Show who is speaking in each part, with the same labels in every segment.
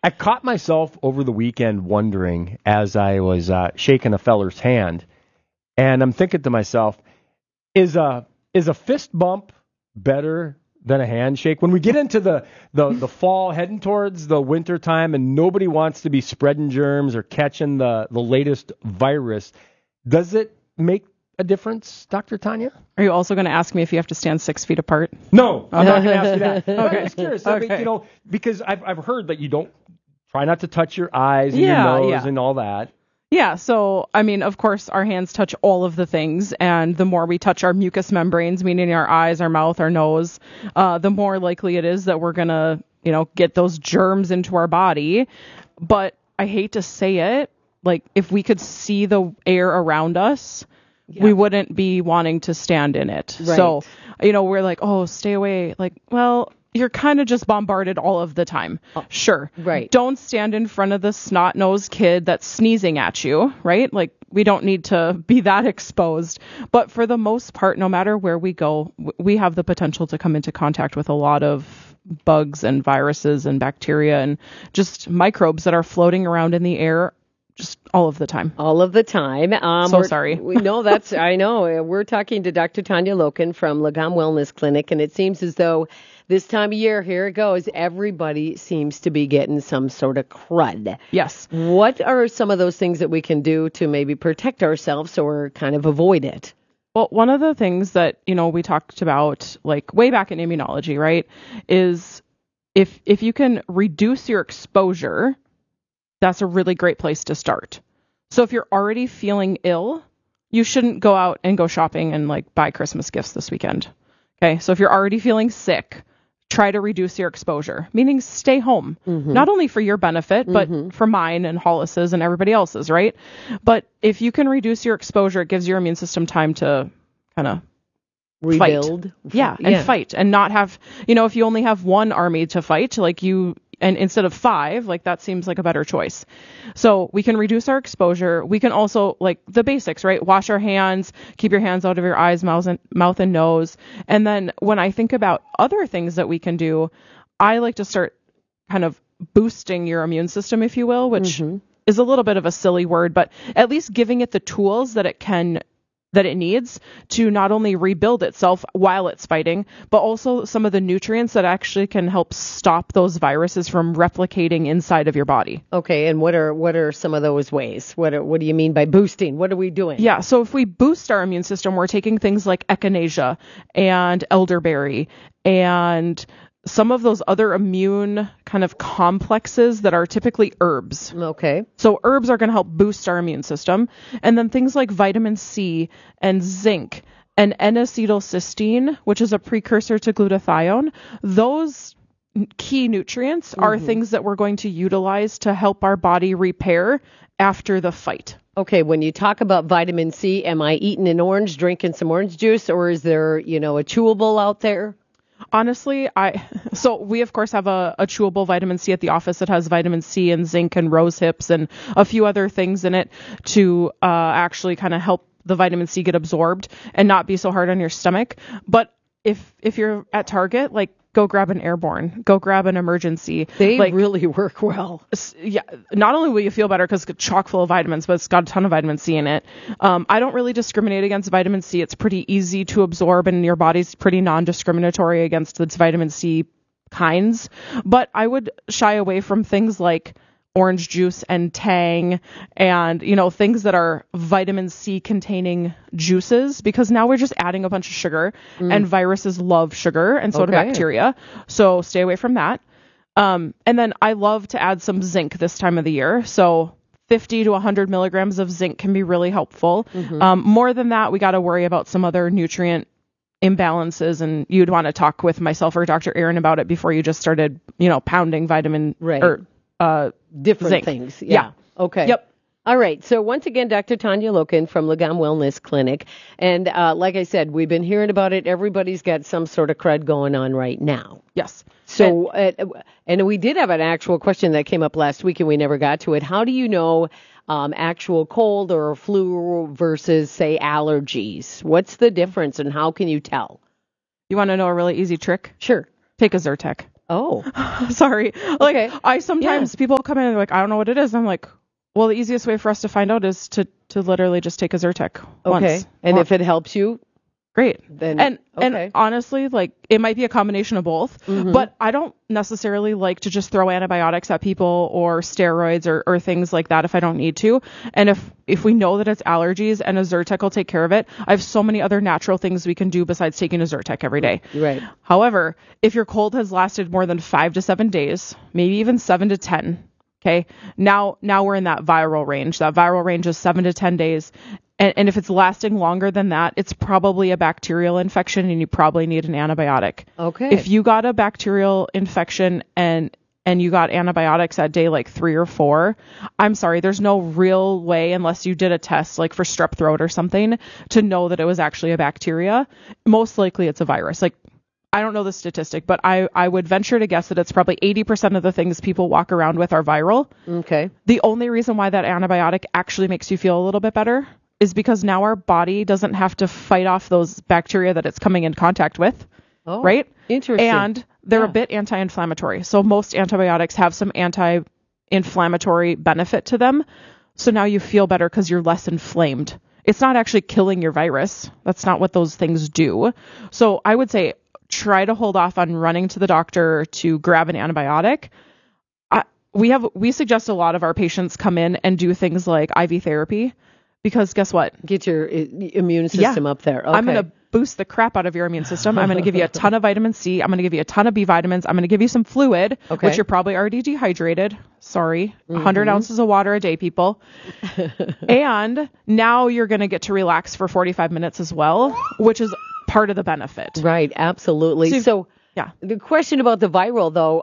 Speaker 1: I caught myself over the weekend wondering as I was shaking a feller's hand, and I'm thinking to myself, is a fist bump better than a handshake? When we get into the fall, heading towards the winter time, and nobody wants to be spreading germs or catching the latest virus, does it make a difference, Dr. Tanya?
Speaker 2: Are you also going to ask me if you have to stand 6 feet apart?
Speaker 1: No, I'm not going to ask you that.
Speaker 2: Okay.
Speaker 1: I'm just curious. I mean,
Speaker 2: Okay.
Speaker 1: because I've heard that you don't try not to touch your eyes and your nose and all that.
Speaker 2: Yeah, so, I mean, of course, our hands touch all of the things, and the more we touch our mucous membranes, meaning our eyes, our mouth, our nose, the more likely it is that we're going to, get those germs into our body. But I hate to say it, like, if we could see the air around us, we wouldn't be wanting to stand in it.
Speaker 3: Right.
Speaker 2: So, we're like, oh, stay away. Like, well, you're kind of just bombarded all of the time. Sure.
Speaker 3: Right.
Speaker 2: Don't stand in front of the snot-nosed kid that's sneezing at you, right? Like, we don't need to be that exposed. But for the most part, no matter where we go, we have the potential to come into contact with a lot of bugs and viruses and bacteria and just microbes that are floating around in the air just all of the time.
Speaker 3: All of the time.
Speaker 2: Sorry.
Speaker 3: I know. We're talking to Dr. Tanya Loken from Lagom Wellness Clinic, and it seems as though this time of year, here it goes, everybody seems to be getting some sort of crud.
Speaker 2: Yes.
Speaker 3: What are some of those things that we can do to maybe protect ourselves or kind of avoid it?
Speaker 2: Well, one of the things that, we talked about, like, way back in immunology, right, is if you can reduce your exposure, that's a really great place to start. So if you're already feeling ill, you shouldn't go out and go shopping and, like, buy Christmas gifts this weekend. Okay, so if you're already feeling sick, try to reduce your exposure, meaning stay home, not only for your benefit, but for mine and Hollis's and everybody else's, right? But if you can reduce your exposure, it gives your immune system time to kind of
Speaker 3: rebuild.
Speaker 2: Fight. Fight and not have, if you only have one army to fight, and instead of 5, like, that seems like a better choice. So we can reduce our exposure. We can also, like, the basics, right? Wash our hands, keep your hands out of your eyes, mouth and nose. And then when I think about other things that we can do, I like to start kind of boosting your immune system, if you will, which is a little bit of a silly word, but at least giving it the tools that it needs to not only rebuild itself while it's fighting, but also some of the nutrients that actually can help stop those viruses from replicating inside of your body.
Speaker 3: Okay, and what are some of those ways? What do you mean by boosting? What are we doing?
Speaker 2: Yeah, so if we boost our immune system, we're taking things like echinacea and elderberry and some of those other immune kind of complexes that are typically herbs.
Speaker 3: Okay.
Speaker 2: So herbs are going to help boost our immune system. And then things like vitamin C and zinc and N-acetylcysteine, which is a precursor to glutathione, those key nutrients are things that we're going to utilize to help our body repair after the fight.
Speaker 3: Okay, when you talk about vitamin C, am I eating an orange, drinking some orange juice, or is there, a chewable out there?
Speaker 2: Honestly, so we of course have a chewable vitamin C at the office that has vitamin C and zinc and rose hips and a few other things in it to actually kind of help the vitamin C get absorbed and not be so hard on your stomach. But if you're at Target, like, go grab an Airborne, go grab an Emergency.
Speaker 3: They really work well.
Speaker 2: Yeah. Not only will you feel better because it's chock full of vitamins, but it's got a ton of vitamin C in it. I don't really discriminate against vitamin C. It's pretty easy to absorb and your body's pretty non-discriminatory against its vitamin C kinds. But I would shy away from things like orange juice and Tang and, things that are vitamin C containing juices, because now we're just adding a bunch of sugar and viruses love sugar and so do bacteria. So stay away from that. And then I love to add some zinc this time of the year. So 50 to 100 milligrams of zinc can be really helpful. More than that, we got to worry about some other nutrient imbalances, and you'd want to talk with myself or Dr. Aaron about it before you just started, pounding vitamin or
Speaker 3: different
Speaker 2: zinc.
Speaker 3: Things. Yeah. Okay.
Speaker 2: Yep.
Speaker 3: All right. So once again, Dr. Tanya Loken from Lagom Wellness Clinic. And like I said, we've been hearing about it. Everybody's got some sort of crud going on right now.
Speaker 2: Yes.
Speaker 3: So, and we did have an actual question that came up last week and we never got to it. How do you know actual cold or flu versus, say, allergies? What's the difference and how can you tell?
Speaker 2: You want to know a really easy trick?
Speaker 3: Sure.
Speaker 2: Take a Zyrtec.
Speaker 3: Oh.
Speaker 2: Sorry. Like,
Speaker 3: Okay.
Speaker 2: I sometimes, people come in and they're like, I don't know what it is. I'm like, well, the easiest way for us to find out is to literally just take a Zyrtec once.
Speaker 3: Okay. And if it helps you,
Speaker 2: great.
Speaker 3: then
Speaker 2: And honestly, like, it might be a combination of both, but I don't necessarily like to just throw antibiotics at people or steroids or things like that if I don't need to. And if we know that it's allergies and a Zyrtec will take care of it, I have so many other natural things we can do besides taking a Zyrtec every day.
Speaker 3: Right.
Speaker 2: However, if your cold has lasted more than 5 to 7 days, maybe even 7 to 10, okay, now we're in that viral range. That viral range is 7 to 10 days. And if it's lasting longer than that, it's probably a bacterial infection and you probably need an antibiotic.
Speaker 3: Okay.
Speaker 2: If you got a bacterial infection and you got antibiotics at day like 3 or 4, I'm sorry, there's no real way, unless you did a test like for strep throat or something, to know that it was actually a bacteria. Most likely it's a virus. Like, I don't know the statistic, but I would venture to guess that it's probably 80% of the things people walk around with are viral.
Speaker 3: Okay.
Speaker 2: The only reason why that antibiotic actually makes you feel a little bit better is because now our body doesn't have to fight off those bacteria that it's coming in contact with.
Speaker 3: Oh,
Speaker 2: right?
Speaker 3: Interesting.
Speaker 2: And they're a bit anti-inflammatory. So most antibiotics have some anti-inflammatory benefit to them. So now you feel better because you're less inflamed. It's not actually killing your virus. That's not what those things do. So I would say try to hold off on running to the doctor to grab an antibiotic. We suggest a lot of our patients come in and do things like IV therapy, because guess what?
Speaker 3: Get your immune system up there. Okay.
Speaker 2: I'm going to boost the crap out of your immune system. I'm going to give you a ton of vitamin C. I'm going to give you a ton of B vitamins. I'm going to give you some fluid, which you're probably already dehydrated. Sorry. 100 ounces of water a day, people. And now you're going to get to relax for 45 minutes as well, which is part of the benefit.
Speaker 3: Right. Absolutely. So yeah. The question about the viral, though,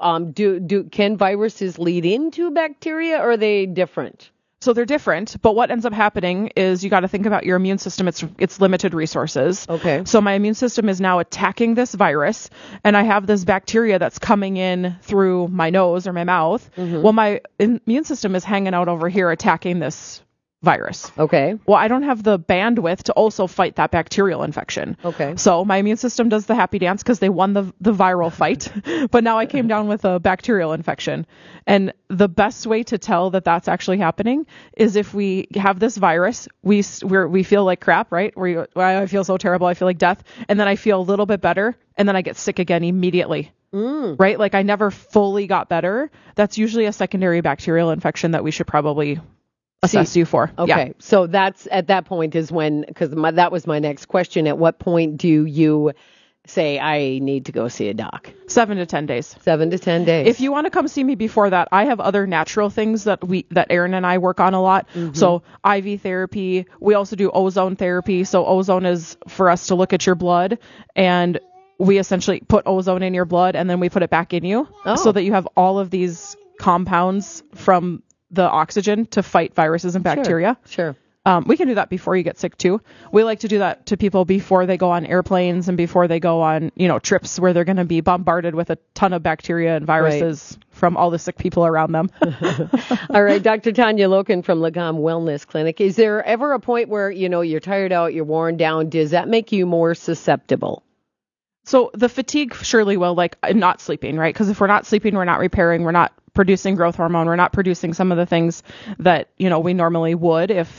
Speaker 3: can viruses lead into bacteria, or are they different?
Speaker 2: So they're different, but what ends up happening is you got to think about your immune system. It's limited resources.
Speaker 3: Okay.
Speaker 2: So my immune system is now attacking this virus, and I have this bacteria that's coming in through my nose or my mouth. Well, my immune system is hanging out over here attacking this virus.
Speaker 3: Okay.
Speaker 2: Well, I don't have the bandwidth to also fight that bacterial infection.
Speaker 3: Okay.
Speaker 2: So my immune system does the happy dance because they won the viral fight, but now I came down with a bacterial infection. And the best way to tell that that's actually happening is if we have this virus, we feel like crap, right? I feel so terrible, I feel like death, and then I feel a little bit better, and then I get sick again immediately. Right? Like I never fully got better. That's usually a secondary bacterial infection that we should probably assess you for.
Speaker 3: Okay. So that's at that point is when, because that was my next question. At what point do you say, I need to go see a doc?
Speaker 2: 7 to 10 days.
Speaker 3: 7 to 10 days.
Speaker 2: If you want to come see me before that, I have other natural things that Erin and I work on a lot. So IV therapy. We also do ozone therapy. So ozone is for us to look at your blood, and we essentially put ozone in your blood and then we put it back in you so that you have all of these compounds from the oxygen to fight viruses and bacteria.
Speaker 3: Sure.
Speaker 2: We can do that before you get sick too. We like to do that to people before they go on airplanes and before they go on, trips where they're going to be bombarded with a ton of bacteria and viruses from all the sick people around them.
Speaker 3: All right. Dr. Tanya Loken from Lagam Wellness Clinic. Is there ever a point where, you're tired out, you're worn down? Does that make you more susceptible?
Speaker 2: So the fatigue surely will, like not sleeping, right? Because if we're not sleeping, we're not repairing, we're not producing growth hormone, we're not producing some of the things that, we normally would if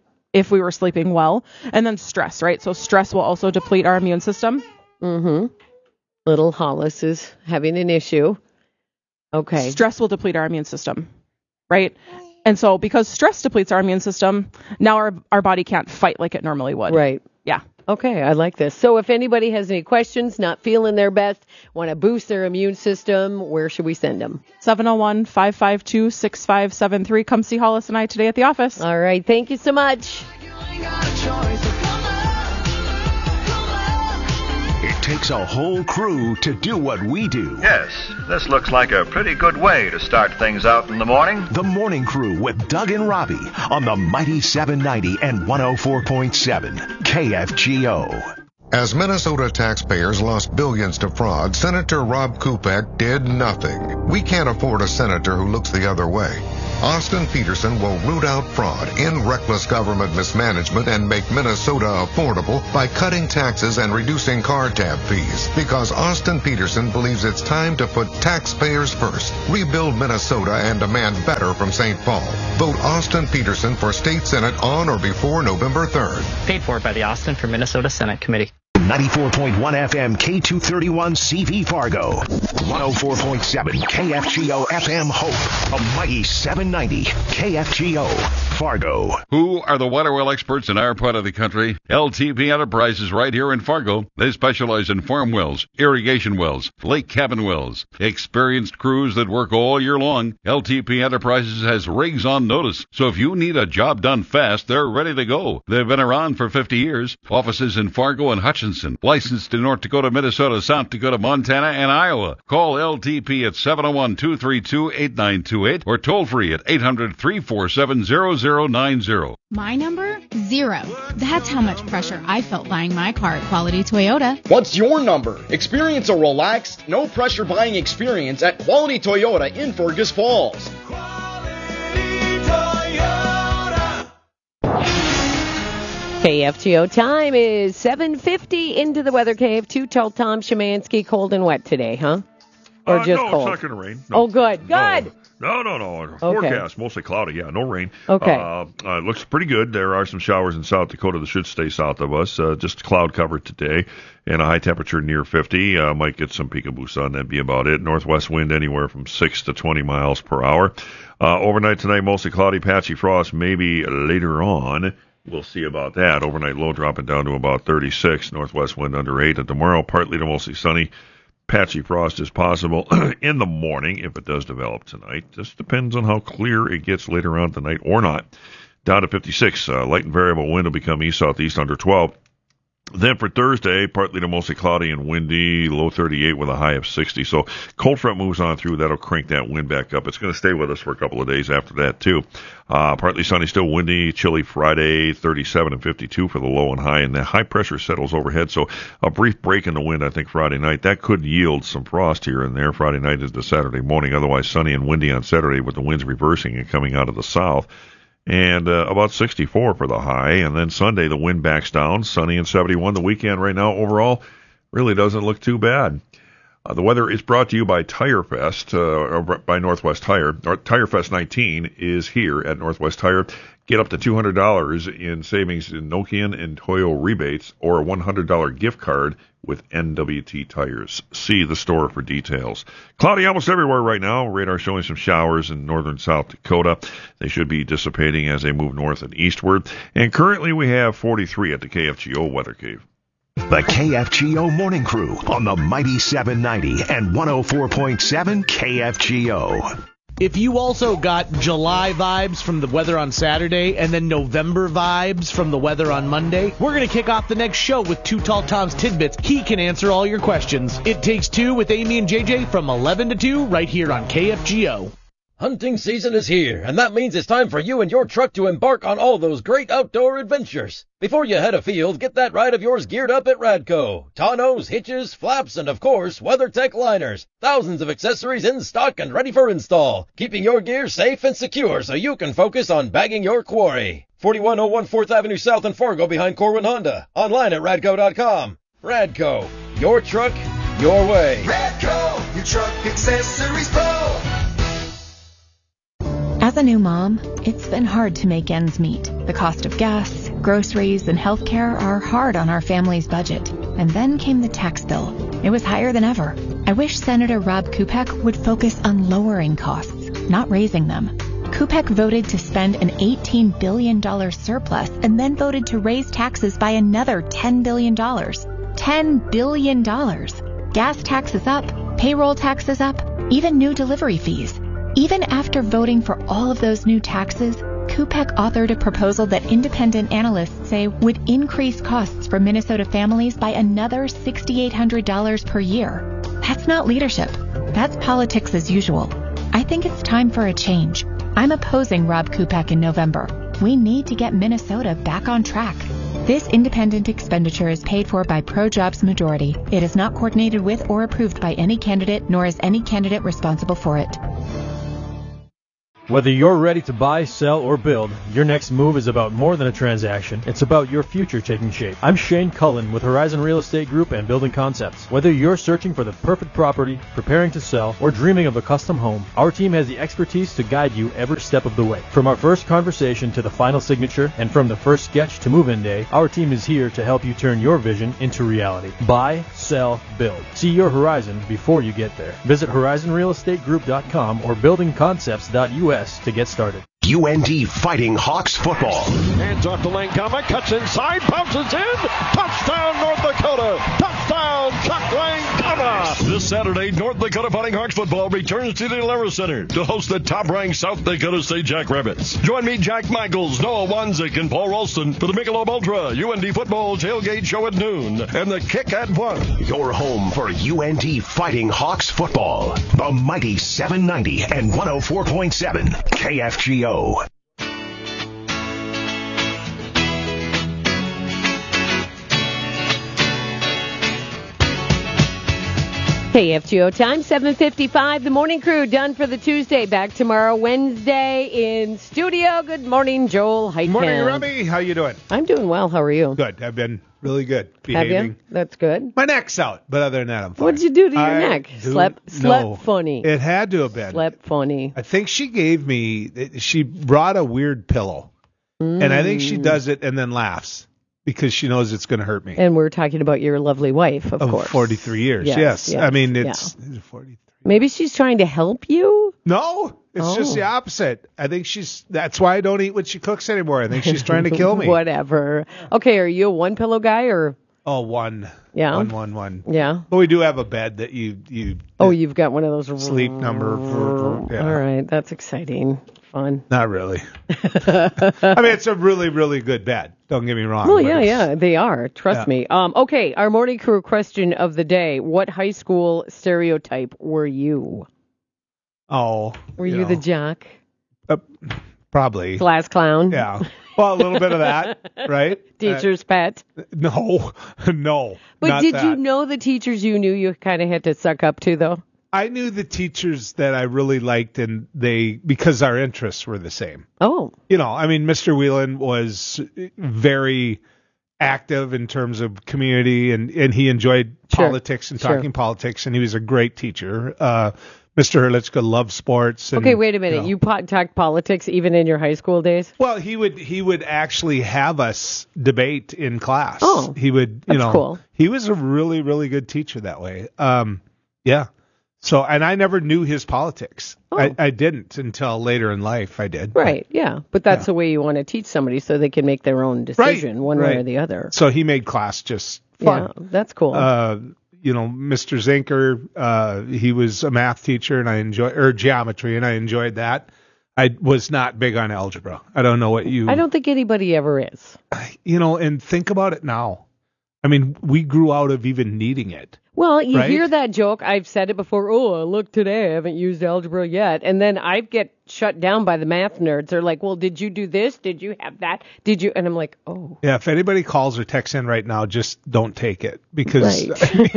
Speaker 2: we were sleeping well. And then stress, right? So stress will also deplete our immune system.
Speaker 3: Little Hollis is having an issue. Okay.
Speaker 2: Stress will deplete our immune system, right? And so because stress depletes our immune system, now our body can't fight like it normally would.
Speaker 3: Right.
Speaker 2: Yeah.
Speaker 3: Okay, I like this. So if anybody has any questions, not feeling their best, want to boost their immune system, where should we send them?
Speaker 2: 701-552-6573. Come see Hollis and I today at the office.
Speaker 3: All right. Thank you so much.
Speaker 4: It takes a whole crew to do what we do.
Speaker 5: Yes, this looks like a pretty good way to start things out in the morning.
Speaker 4: The Morning Crew with Doug and Robbie on the mighty 790 and 104.7 KFGO.
Speaker 6: As Minnesota taxpayers lost billions to fraud, Senator Rob Kupek did nothing. We can't afford a senator who looks the other way. Austin Peterson will root out fraud and reckless government mismanagement and make Minnesota affordable by cutting taxes and reducing car tab fees. Because Austin Peterson believes it's time to put taxpayers first, rebuild Minnesota, and demand better from St. Paul. Vote Austin Peterson for State Senate on or before November 3rd.
Speaker 7: Paid for by the Austin for Minnesota Senate Committee.
Speaker 4: 94.1 FM K231 CV Fargo. 104.7 KFGO FM Hope. A mighty 790 KFGO Fargo.
Speaker 8: Who are the water well experts in our part of the country? LTP Enterprises right here in Fargo. They specialize in farm wells, irrigation wells, lake cabin wells. Experienced crews that work all year long. LTP Enterprises has rigs on notice. So if you need a job done fast, they're ready to go. They've been around for 50 years. Offices in Fargo and Hutchinson. Licensed in North Dakota, Minnesota, South Dakota, Montana, and Iowa. Call LTP at 701-232-8928 or toll free at 800-347-0090.
Speaker 9: My number? 0. That's how much pressure I felt buying my car at Quality Toyota.
Speaker 10: What's your number? Experience a relaxed, no-pressure buying experience at Quality Toyota in Fergus Falls.
Speaker 3: KFGO time is 7:50 into the weather cave. Too tall Tom Szymanski. Cold and wet today, huh? Or just
Speaker 11: no,
Speaker 3: cold?
Speaker 11: No, it's not going to rain. No.
Speaker 3: Oh, good. Good.
Speaker 11: No.
Speaker 3: Okay.
Speaker 11: Forecast, mostly cloudy. Yeah, no rain.
Speaker 3: Okay.
Speaker 11: It looks pretty good. There are some showers in South Dakota that should stay south of us. Just cloud cover today and a high temperature near 50. Might get some peekaboo sun. That'd be about it. Northwest wind anywhere from 6 to 20 miles per hour. Overnight tonight, mostly cloudy, patchy frost, maybe later on. We'll see about that. Overnight low dropping down to about 36. Northwest wind under 8. And tomorrow, partly to mostly sunny. Patchy frost is possible in the morning if it does develop tonight. Just depends on how clear it gets later on tonight or not. Down to 56. Light and variable wind will become east-southeast under 12. Then for Thursday, partly to mostly cloudy and windy, low 38 with a high of 60. So cold front moves on through. That'll crank that wind back up. It's going to stay with us for a couple of days after that, too. Partly sunny, still windy, chilly Friday, 37 and 52 for the low and high. And the high pressure settles overhead. So a brief break in the wind, I think, Friday night. That could yield some frost here and there. Friday night into Saturday morning. Otherwise sunny and windy on Saturday with the winds reversing and coming out of the south. And about 64 for the high. And then Sunday, the wind backs down, sunny and 71. The weekend right now, overall, really doesn't look too bad. The weather is brought to you by Tire Fest, or by Northwest Tire. Or Tire Fest 19 is here at Northwest Tire. Get up to $200 in savings in Nokian and Toyo rebates, or a $100 gift card with NWT Tires. See the store for details. Cloudy almost everywhere right now. Radar showing some showers in northern South Dakota. They should be dissipating as they move north and eastward. And currently we have 43 at the KFGO Weather Cave.
Speaker 4: The KFGO Morning Crew on the mighty 790 and 104.7 KFGO.
Speaker 12: If you also got July vibes from the weather on Saturday and then November vibes from the weather on Monday, we're going to kick off the next show with Too Tall Tom's Tidbits. He can answer all your questions. It Takes Two with Amy and JJ from 11 to 2 right here on KFGO.
Speaker 13: Hunting season is here, and that means it's time for you and your truck to embark on all those great outdoor adventures. Before you head afield, get that ride of yours geared up at Radco. Tonneaus, hitches, flaps, and of course, WeatherTech liners. Thousands of accessories in stock and ready for install, keeping your gear safe and secure so you can focus on bagging your quarry. 4101 4th Avenue South in Fargo behind Corwin Honda. Online at radco.com. Radco, your truck, your way.
Speaker 14: Radco, your truck accessories pro.
Speaker 15: As a new mom, it's been hard to make ends meet. The cost of gas, groceries, and healthcare are hard on our family's budget. And then came the tax bill. It was higher than ever. I wish Senator Rob Kupek would focus on lowering costs, not raising them. Kupek voted to spend an $18 billion surplus and then voted to raise taxes by another $10 billion. $10 billion. Gas taxes up, payroll taxes up, even new delivery fees. Even after voting for all of those new taxes, Kupek authored a proposal that independent analysts say would increase costs for Minnesota families by another $6,800 per year. That's not leadership. That's politics as usual. I think it's time for a change. I'm opposing Rob Kupek in November. We need to get Minnesota back on track. This independent expenditure is paid for by ProJobs Majority. It is not coordinated with or approved by any candidate, nor is any candidate responsible for it.
Speaker 16: Whether you're ready to buy, sell, or build, your next move is about more than a transaction. It's about your future taking shape. I'm Shane Cullen with Horizon Real Estate Group and Building Concepts. Whether you're searching for the perfect property, preparing to sell, or dreaming of a custom home, our team has the expertise to guide you every step of the way. From our first conversation to the final signature, and from the first sketch to move-in day, our team is here to help you turn your vision into reality. Buy, sell, build. See your horizon before you get there. Visit horizonrealestategroup.com or buildingconcepts.us to get started.
Speaker 4: UND Fighting Hawks football.
Speaker 17: Hands off the lane, coming, cuts inside, bounces in. Touchdown, North Dakota. Touchdown, Chuck Langkama.
Speaker 18: This Saturday, North Dakota Fighting Hawks football returns to the Alara Center to host the top-ranked South Dakota State Jackrabbits. Join me, Jack Michaels, Noah Wanzik, and Paul Ralston for the Michelob Ultra UND football tailgate show at noon and the kick at 1.
Speaker 4: Your home for UND Fighting Hawks football. The mighty 790 and 104.7 KFGO.
Speaker 3: KFGO time, 7:55. The morning crew done for the Tuesday. Back tomorrow, Wednesday in studio. Good morning, Joel Heitkamp.
Speaker 19: Morning, Remy. How you doing?
Speaker 3: I'm doing well. How are you?
Speaker 19: Good. I've been really good. Behaving.
Speaker 3: Have you? That's good.
Speaker 19: My neck's out, but other than that, I'm fine.
Speaker 3: What'd you do to your neck? Slept
Speaker 19: no.
Speaker 3: funny.
Speaker 19: It had to have been.
Speaker 3: Slept funny.
Speaker 19: I think she brought a weird pillow, and I think she does it and then laughs because she knows it's going to hurt me.
Speaker 3: And we're talking about your lovely wife, of course.
Speaker 19: 43 years. Yes. I mean, it's 43.
Speaker 3: Maybe she's trying to help you?
Speaker 19: No, it's just the opposite. I think that's why I don't eat what she cooks anymore. I think she's trying to kill me.
Speaker 3: Whatever. Okay, are you a one pillow guy or?
Speaker 19: Oh, one.
Speaker 3: Yeah.
Speaker 19: One.
Speaker 3: Yeah.
Speaker 19: But we do have a bed that you.
Speaker 3: Oh, you've got one of those
Speaker 19: sleep number. Yeah.
Speaker 3: All right, that's exciting. Fun.
Speaker 19: Not really. I mean, it's a really, really good bed. Don't get me wrong.
Speaker 3: Well, yeah, they are. Trust me. Okay, our morning crew question of the day: what high school stereotype were you?
Speaker 19: Oh,
Speaker 3: were you the jock?
Speaker 19: Probably.
Speaker 3: Class clown.
Speaker 19: Yeah. Well, a little bit of that, right?
Speaker 3: Teacher's pet.
Speaker 19: No.
Speaker 3: But did you know the teachers you knew you kind of had to suck up to, though?
Speaker 19: I knew the teachers that I really liked, and because our interests were the same.
Speaker 3: Oh.
Speaker 19: I mean, Mr. Whelan was very active in terms of community, and he enjoyed politics and talking politics, and he was a great teacher. Mr. Hurlichka loved sports. And,
Speaker 3: okay, wait a minute. You talked politics even in your high school days?
Speaker 19: Well, he would actually have us debate in class.
Speaker 3: Oh,
Speaker 19: he would.
Speaker 3: That's cool.
Speaker 19: He was a really, really good teacher that way. Yeah. So, and I never knew his politics.
Speaker 3: Oh.
Speaker 19: I didn't until later in life. I did.
Speaker 3: Right. Yeah. But that's the way you want to teach somebody so they can make their own decision one way or the other.
Speaker 19: So he made class just fun.
Speaker 3: Yeah, that's cool.
Speaker 19: Mr. Zinker, he was a math teacher, and geometry, and I enjoyed that. I was not big on algebra. I don't know what you.
Speaker 3: I don't think anybody ever is.
Speaker 19: And think about it now. I mean, we grew out of even needing it.
Speaker 3: Well, you hear that joke. I've said it before. Oh, look, today I haven't used algebra yet. And then I get shut down by the math nerds. They're like, well, did you do this? Did you have that? Did you? And I'm like, oh.
Speaker 19: Yeah, if anybody calls or texts in right now, just don't take it because.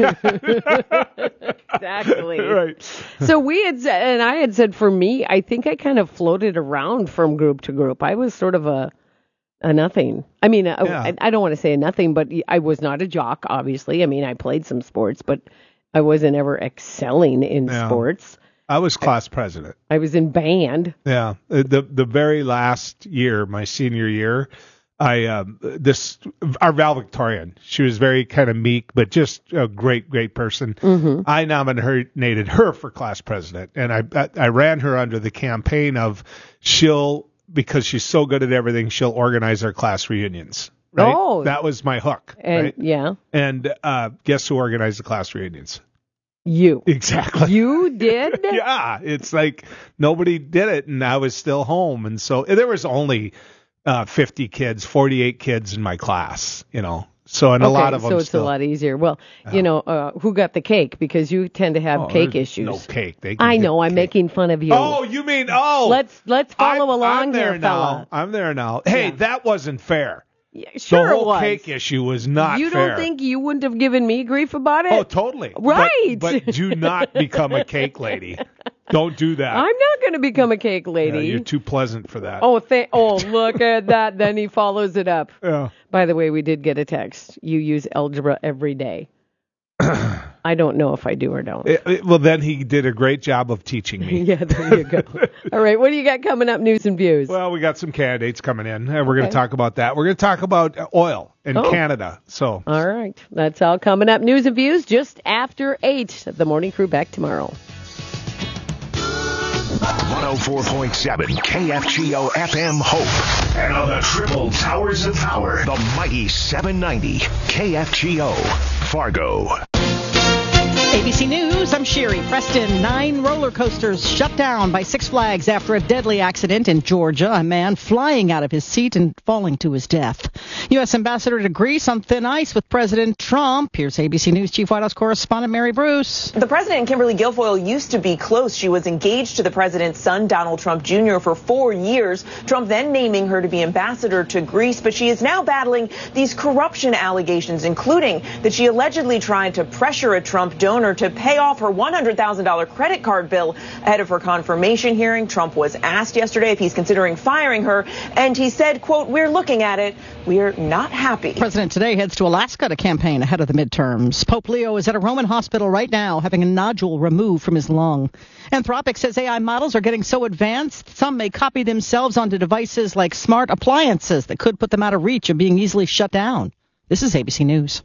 Speaker 3: Exactly.
Speaker 19: Right.
Speaker 3: So I had said for me, I think I kind of floated around from group to group. I was sort of a nothing. I mean, I don't want to say a nothing, but I was not a jock, obviously. I mean, I played some sports, but I wasn't ever excelling in sports.
Speaker 19: I was class president.
Speaker 3: I was in band.
Speaker 19: Yeah. The very last year, my senior year, our valedictorian, she was very kind of meek, but just a great, great person.
Speaker 3: Mm-hmm.
Speaker 19: I nominated her for class president, and I ran her under the campaign of because she's so good at everything, she'll organize our class reunions. Right?
Speaker 3: Oh.
Speaker 19: That was my hook.
Speaker 3: And,
Speaker 19: right?
Speaker 3: Yeah.
Speaker 19: And guess who organized the class reunions?
Speaker 3: You.
Speaker 19: Exactly.
Speaker 3: You did?
Speaker 19: Yeah. It's like nobody did it, and I was still home. And so there was only 50 kids, 48 kids in my class, So, and a lot of them.
Speaker 3: So it's a lot easier. Well, who got the cake? Because you tend to have cake issues.
Speaker 19: No cake.
Speaker 3: I know. I'm making fun of you.
Speaker 19: Oh, you mean?
Speaker 3: Let's follow along
Speaker 19: I'm there
Speaker 3: fella.
Speaker 19: I'm there now. Hey, that wasn't fair.
Speaker 3: Sure
Speaker 19: the whole
Speaker 3: it was.
Speaker 19: cake issue was not
Speaker 3: You
Speaker 19: fair.
Speaker 3: don't think you wouldn't have given me grief about it?
Speaker 19: Oh, totally.
Speaker 3: Right.
Speaker 19: But do not become a cake lady. Don't do that.
Speaker 3: I'm not going to become a cake lady.
Speaker 19: Yeah, you're too pleasant for that.
Speaker 3: Oh, look at that. Then he follows it up.
Speaker 19: Yeah.
Speaker 3: By the way, we did get a text. You use algebra every day. I don't know if I do or don't.
Speaker 19: Well, then he did a great job of teaching me.
Speaker 3: Yeah, there you go. All right, what do you got coming up, news and views?
Speaker 19: Well, we got some candidates coming in, and we're going to talk about that. We're going to talk about oil in Canada. So,
Speaker 3: all right, that's all coming up. News and views just after 8. The Morning Crew back tomorrow.
Speaker 4: 104.7 KFGO FM Hope. And on the triple towers of power, the mighty 790 KFGO Fargo.
Speaker 20: ABC News, I'm Sherry Preston. 9 roller coasters shut down by Six Flags after a deadly accident in Georgia. A man flying out of his seat and falling to his death. U.S. Ambassador to Greece on thin ice with President Trump. Here's ABC News Chief White House correspondent Mary Bruce.
Speaker 21: The president and Kimberly Guilfoyle used to be close. She was engaged to the president's son, Donald Trump Jr., for 4 years. Trump then naming her to be ambassador to Greece. But she is now battling these corruption allegations, including that she allegedly tried to pressure a Trump donor to pay off her $100,000 credit card bill ahead of her confirmation hearing. Trump was asked yesterday if he's considering firing her, and he said, quote, "We're looking at it. We're not happy."
Speaker 20: President today heads to Alaska to campaign ahead of the midterms. Pope Leo is at a Roman hospital right now having a nodule removed from his lung. Anthropic says AI models are getting so advanced, some may copy themselves onto devices like smart appliances that could put them out of reach of being easily shut down. This is ABC News.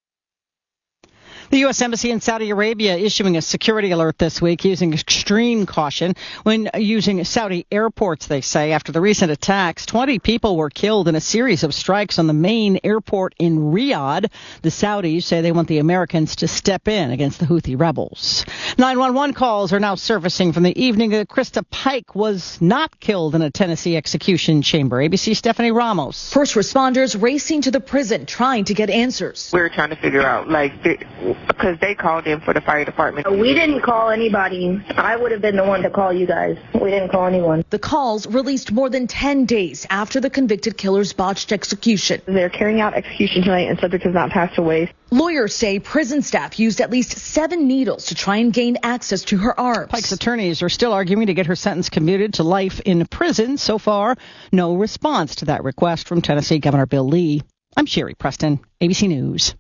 Speaker 20: The U.S. Embassy in Saudi Arabia issuing a security alert this week using extreme caution when using Saudi airports, they say. After the recent attacks, 20 people were killed in a series of strikes on the main airport in Riyadh. The Saudis say they want the Americans to step in against the Houthi rebels. 911 calls are now surfacing from the evening that Krista Pike was not killed in a Tennessee execution chamber. ABC Stephanie Ramos.
Speaker 22: First responders racing to the prison trying to get answers.
Speaker 23: We're trying to figure out, because they called in for the fire department.
Speaker 24: We didn't call anybody. I would have been the one to call you guys. We didn't call anyone.
Speaker 22: The calls released more than 10 days after the convicted killer's botched execution.
Speaker 25: They're carrying out execution tonight and subject has not passed away.
Speaker 22: Lawyers say prison staff used at least 7 needles to try and gain access to her arms.
Speaker 20: Pike's attorneys are still arguing to get her sentence commuted to life in prison. So far, no response to that request from Tennessee Governor Bill Lee. I'm Sherry Preston, ABC News.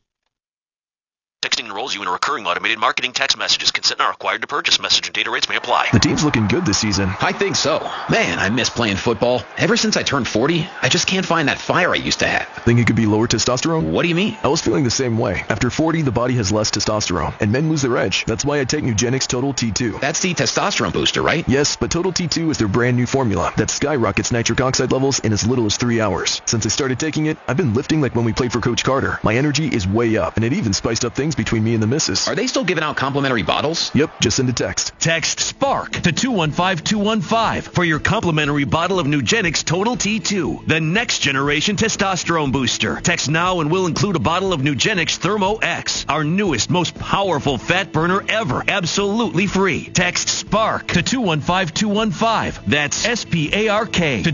Speaker 26: Texting enrolls you in a recurring automated marketing text messages. Consent not required to purchase. Message and data rates may apply.
Speaker 27: The team's looking good this season.
Speaker 28: I think so. Man, I miss playing football. Ever since I turned 40, I just can't find that fire I used to have.
Speaker 27: Think it could be lower testosterone?
Speaker 28: What do you mean?
Speaker 27: I was feeling the same way. After 40, the body has less testosterone, and men lose their edge. That's why I take Nugenix Total T2.
Speaker 28: That's the testosterone booster, right?
Speaker 27: Yes, but Total T2 is their brand new formula that skyrockets nitric oxide levels in as little as 3 hours. Since I started taking it, I've been lifting like when we played for Coach Carter. My energy is way up, and it even spiced up things between me and the missus.
Speaker 28: Are they still giving out complimentary bottles?
Speaker 27: Yep, just send a text.
Speaker 29: Text SPARK to 215-215 for your complimentary bottle of Nugenix Total T2, the next generation testosterone booster. Text now and we'll include a bottle of Nugenix Thermo X, our newest, most powerful fat burner ever, absolutely free. Text SPARK to 215-215. That's SPARK to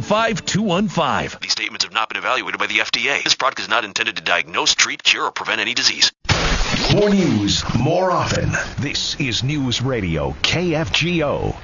Speaker 29: 215-215.
Speaker 26: These statements have not been evaluated by the FDA. This product is not intended to diagnose, treat, cure, or prevent any disease.
Speaker 4: More news, more often. This is News Radio KFGO.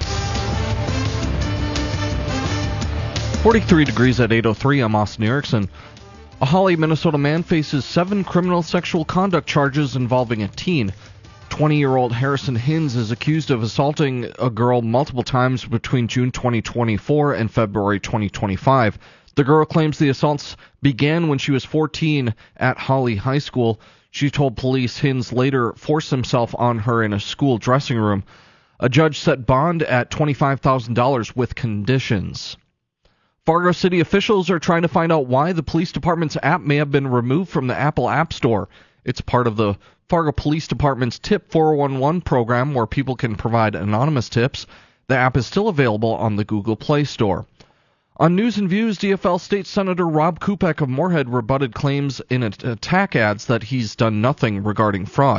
Speaker 30: 43 degrees at 8:03. I'm Austin Erickson. A Hawley, Minnesota man faces 7 criminal sexual conduct charges involving a teen. 20-year-old Harrison Hins is accused of assaulting a girl multiple times between June 2024 and February 2025. The girl claims the assaults began when she was 14 at Hawley High School. She told police Hins later forced himself on her in a school dressing room. A judge set bond at $25,000 with conditions. Fargo City officials are trying to find out why the police department's app may have been removed from the Apple App Store. It's part of the Fargo Police Department's Tip 411 program where people can provide anonymous tips. The app is still available on the Google Play Store. On News and Views, DFL State Senator Rob Kupek of Moorhead rebutted claims in attack ads that he's done nothing regarding fraud.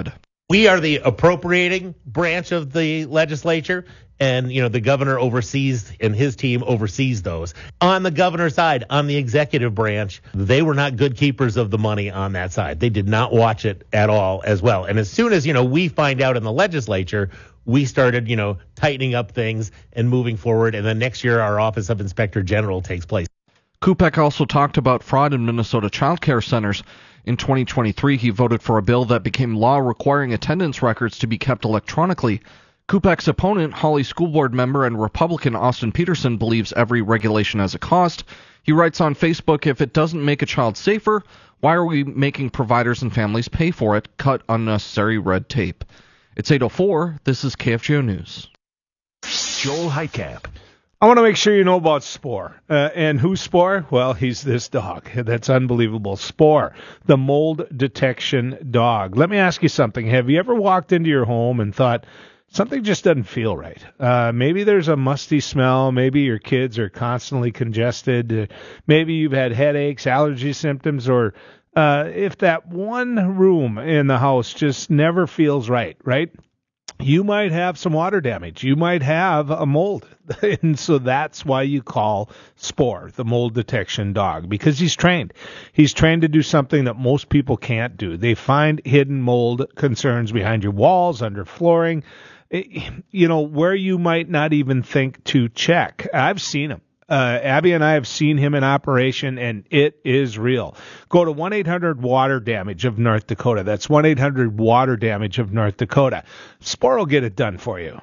Speaker 1: We are the appropriating branch of the legislature, and, the governor oversees, and his team oversees those. On the governor's side, on the executive branch, they were not good keepers of the money on that side. They did not watch it at all as well. And as soon as, we find out in the legislature, we started, tightening up things and moving forward. And then next year, our Office of Inspector General takes place.
Speaker 30: Kupek also talked about fraud in Minnesota child care centers. In 2023, he voted for a bill that became law requiring attendance records to be kept electronically. Kupek's opponent, Hawley School Board member and Republican Austin Peterson, believes every regulation has a cost. He writes on Facebook, if it doesn't make a child safer, why are we making providers and families pay for it? Cut unnecessary red tape. It's 8:04. This is KFGO News.
Speaker 4: Joel Heitkamp.
Speaker 19: I want to make sure you know about Spore. And who's Spore? Well, he's this dog. That's unbelievable. Spore, the mold detection dog. Let me ask you something. Have you ever walked into your home and thought, something just doesn't feel right? Maybe there's a musty smell. Maybe your kids are constantly congested. Maybe you've had headaches, allergy symptoms, or if that one room in the house just never feels right? You might have some water damage. You might have a mold. And so that's why you call Spore the mold detection dog, because he's trained. He's trained to do something that most people can't do. They find hidden mold concerns behind your walls, under flooring, where you might not even think to check. I've seen him. Abby and I have seen him in operation, and it is real. Go to 1-800-WATER-DAMAGE of North Dakota. That's 1-800-WATER-DAMAGE of North Dakota. Spore will get it done for you.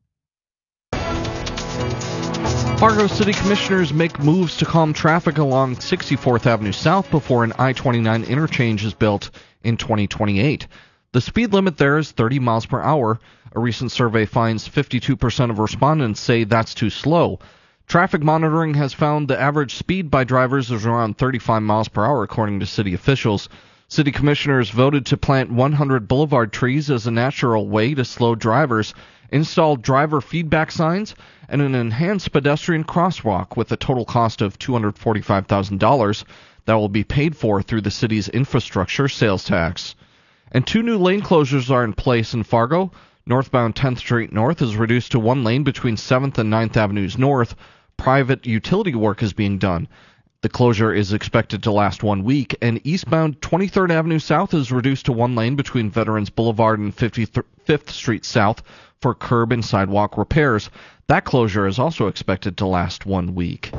Speaker 30: Fargo City Commissioners make moves to calm traffic along 64th Avenue South before an I-29 interchange is built in 2028. The speed limit there is 30 miles per hour. A recent survey finds 52% of respondents say that's too slow. Traffic monitoring has found the average speed by drivers is around 35 miles per hour, according to city officials. City commissioners voted to plant 100 boulevard trees as a natural way to slow drivers, install driver feedback signs, and an enhanced pedestrian crosswalk with a total cost of $245,000 that will be paid for through the city's infrastructure sales tax. And 2 new lane closures are in place in Fargo. Northbound 10th Street North is reduced to 1 lane between 7th and 9th Avenues North. Private utility work is being done. The closure is expected to last 1 week, and eastbound 23rd Avenue South is reduced to 1 lane between Veterans Boulevard and 55th Street South for curb and sidewalk repairs. That closure is also expected to last 1 week.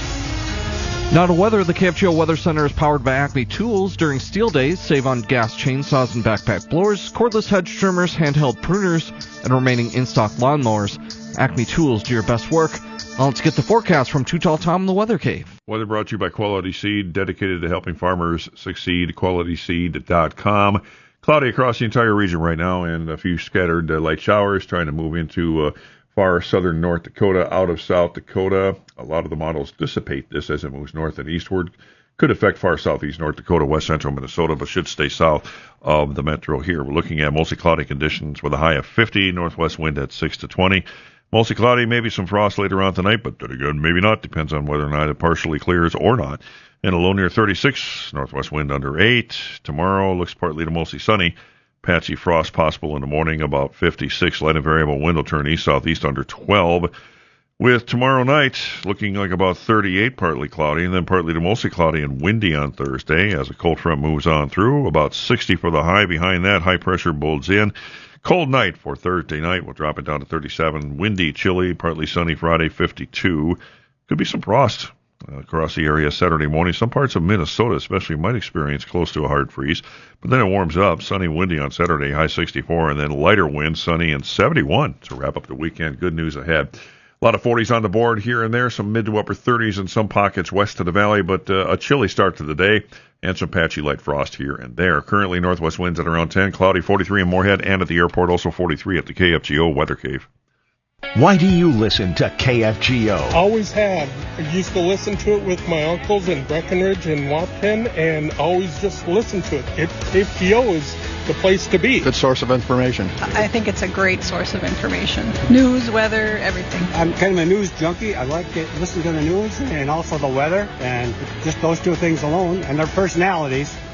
Speaker 30: Now to weather, the KFGO Weather Center is powered by Acme Tools. During steel days, save on gas chainsaws and backpack blowers, cordless hedge trimmers, handheld pruners, and remaining in-stock lawnmowers. Acme Tools, do your best work. Now let's get the forecast from Too Tall Tom in the Weather Cave.
Speaker 2: Weather brought to you by Quality Seed, dedicated to helping farmers succeed. QualitySeed.com. Cloudy across the entire region right now, and a few scattered light showers trying to move into far southern North Dakota, out of South Dakota. A lot of the models dissipate this as it moves north and eastward. Could affect far southeast North Dakota, west central Minnesota, but should stay south of the metro here. We're looking at mostly cloudy conditions with a high of 50, northwest wind at 6 to 20. Mostly cloudy, maybe some frost later on tonight, but then again, maybe not. Depends on whether or not it partially clears or not. And a low near 36, northwest wind under 8. Tomorrow looks partly to mostly sunny. Patchy frost possible in the morning, about 56. Light and variable wind will turn east-southeast under 12. With tomorrow night looking like about 38, partly cloudy, and then partly to mostly cloudy and windy on Thursday as a cold front moves on through. About 60 for the high. Behind that, high pressure bolts in. Cold night for Thursday night. We'll drop it down to 37. Windy, chilly, partly sunny Friday, 52. Could be some frost across the area Saturday morning. Some parts of Minnesota especially might experience close to a hard freeze. But then it warms up. Sunny, windy on Saturday, high 64. And then lighter wind, sunny, and 71 to wrap up the weekend. Good news ahead. A lot of 40s on the board here and there, some mid to upper 30s in some pockets west of the valley, but a chilly start to the day and some patchy light frost here and there. Currently, northwest winds at around 10, cloudy 43 in Moorhead and at the airport, also 43 at the KFGO Weather Cave.
Speaker 4: Why do you listen to KFGO?
Speaker 5: Always have. I used to listen to it with my uncles in Breckenridge and Waupun, and always just listen to it. KFGO is the place to be.
Speaker 6: Good source of information.
Speaker 7: I think it's a great source of information. News, weather, everything.
Speaker 8: I'm kind of a news junkie. I like to listen to the news and also the weather, and just those two things alone and their personalities.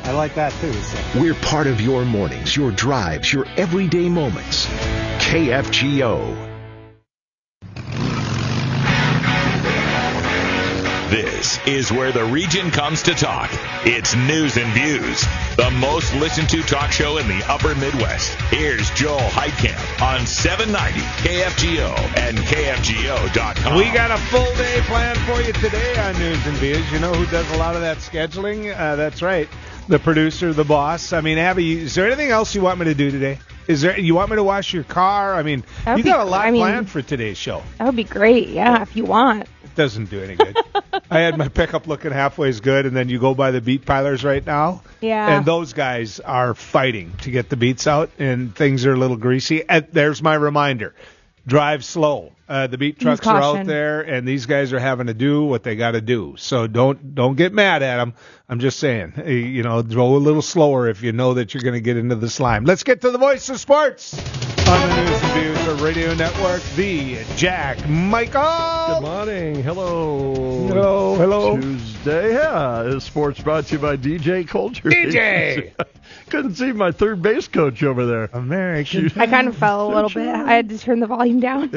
Speaker 19: I like that too. So.
Speaker 4: We're part of your mornings, your drives, your everyday moments. KFGO.
Speaker 6: This is where the region comes to talk. It's News and Views, the most listened to talk show in the upper Midwest. Here's Joel Heitkamp on 790 KFGO and KFGO.com.
Speaker 19: We got a full day planned for you today on News and Views. You know who does a lot of that scheduling? That's right, the producer, the boss. I mean, Abby, is there anything else you want me to do today? You want me to wash your car? I mean, you got a lot planned for today's show.
Speaker 9: That would be great, yeah, if you want.
Speaker 19: Doesn't do any good. I had my pickup looking halfway as good, and then you go by the beet pilers right now.
Speaker 9: Yeah.
Speaker 19: And those guys are fighting to get the beets out, and things are a little greasy. And there's my reminder. Drive slow. The beet trucks are out there, and these guys are having to do what they got to do. So don't get mad at them. I'm just saying, go a little slower if you know that you're going to get into the slime. Let's get to the voice of sports on the News and Views Radio Network, the Jack Michael.
Speaker 10: Good morning. Hello.
Speaker 19: Hello.
Speaker 10: Tuesday. Yeah, this sports brought to you by DJ Culture.
Speaker 19: DJ.
Speaker 10: Couldn't see my third base coach over there.
Speaker 19: American.
Speaker 9: I kind of fell a little bit. I had to turn the volume down.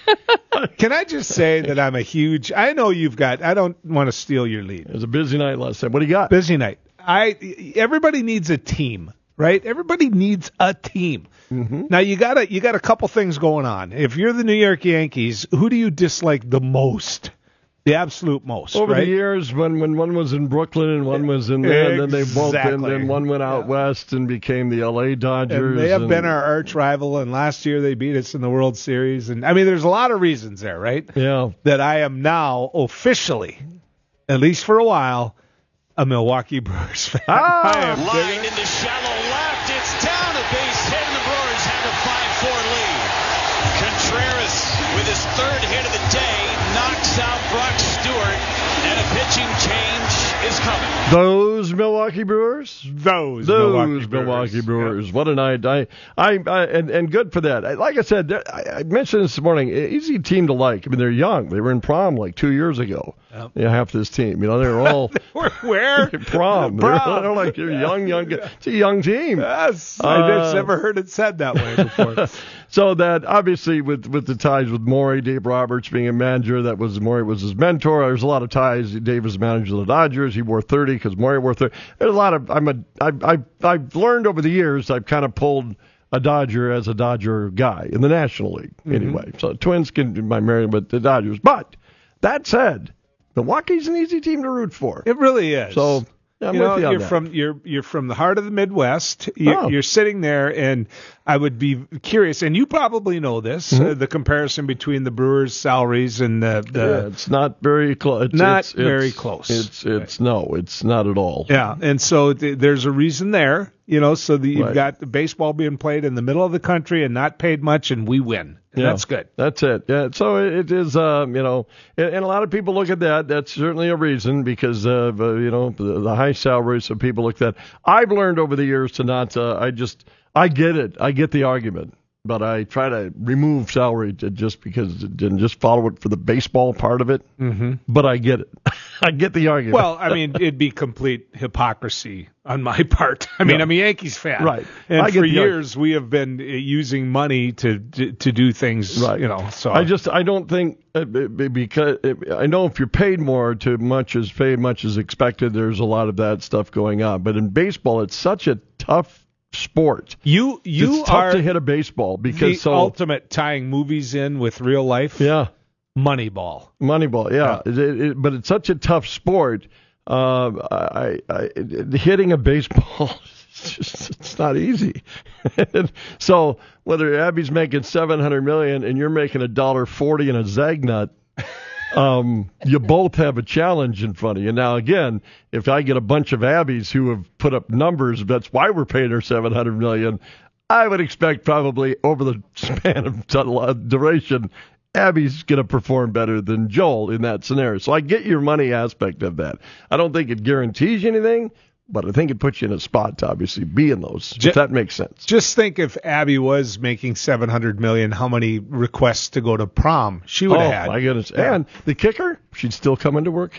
Speaker 19: Can I just say that I'm I know I don't want to steal your lead.
Speaker 10: It was a busy night last night. What do you got?
Speaker 19: Busy night. Everybody needs a team, right? Everybody needs a team. Mm-hmm. Now you got a couple things going on. If you're the New York Yankees, who do you dislike the most? The absolute most.
Speaker 10: Over
Speaker 19: right?
Speaker 10: the years, when one was in Brooklyn and one was in there, and then they both, and then one went out west and became the L.A. Dodgers.
Speaker 19: And they have been our arch rival, and last year they beat us in the World Series. And I mean, there's a lot of reasons there, right?
Speaker 10: Yeah.
Speaker 19: That I am now officially, at least for a while, a Milwaukee Brewers fan.
Speaker 11: Line into shallow left. It's down a base hit, and the Brewers have a 5-4 lead. Contreras, with his third hit of the day, knocks out Brock Stewart, and a pitching change is coming.
Speaker 10: Those Milwaukee Brewers?
Speaker 19: Those
Speaker 10: Milwaukee Brewers. Yep. What a night. And good for that. Like I said, I mentioned this morning, easy team to like. I mean, they're young. They were in prom like 2 years ago. Yep. Yeah, half this team. They were all...
Speaker 19: Where?
Speaker 10: Prom. They're like young. It's a young team.
Speaker 19: Yes. I've never heard it said that way before.
Speaker 10: So that, obviously, with the ties with Morey, Dave Roberts being a manager, Morey was his mentor. There's a lot of ties. Dave was manager of the Dodgers. He wore 30 because Morey wore 30. There's a lot of... I've learned over the years, I've kind of pulled a Dodger as a Dodger guy in the National League, anyway. So Twins can be married with the Dodgers. But that said, Milwaukee's an easy team to root for.
Speaker 19: It really is.
Speaker 10: So...
Speaker 19: you're from the heart of the Midwest. You're sitting there, and I would be curious, and you probably know this, the comparison between the Brewers' salaries and
Speaker 10: it's not very close.
Speaker 19: Very close.
Speaker 10: It's not at all.
Speaker 19: Yeah, and so there's a reason there. So you've got the baseball being played in the middle of the country and not paid much, and we win. And that's good.
Speaker 10: That's it. Yeah. So it is, and a lot of people look at that. That's certainly a reason because of, the high salaries. So people look at that. I've learned over the years to not, I get it. I get the argument. But I try to remove salary just because and just follow it for the baseball part of it. Mm-hmm. But I get it. I get the argument.
Speaker 19: Well, I mean, it'd be complete hypocrisy on my part. I'm a Yankees fan,
Speaker 10: right?
Speaker 19: And for years we have been using money to do things,
Speaker 10: right?
Speaker 19: So
Speaker 10: I don't think because I know if you're paid more to much as expected, there's a lot of that stuff going on. But in baseball, it's such a tough sport. It's tough to hit a baseball because
Speaker 19: the ultimate tying movies in with real life.
Speaker 10: Yeah,
Speaker 19: Moneyball.
Speaker 10: Yeah. But it's such a tough sport. Hitting a baseball, it's not easy. So whether Abby's making $700 million and you're making $1.40 in a Zagnut, you both have a challenge in front of you. Now, again, if I get a bunch of Abbies who have put up numbers, that's why we're paying her $700 million. I would expect probably over the span of duration, Abby's going to perform better than Joel in that scenario. So I get your money aspect of that. I don't think it guarantees you anything, but I think it puts you in a spot to obviously be in those, if that makes sense.
Speaker 19: Just think if Abby was making $700 million, how many requests to go to prom she would have had.
Speaker 10: Oh, my goodness. Yeah. And the kicker, she'd still come into work here.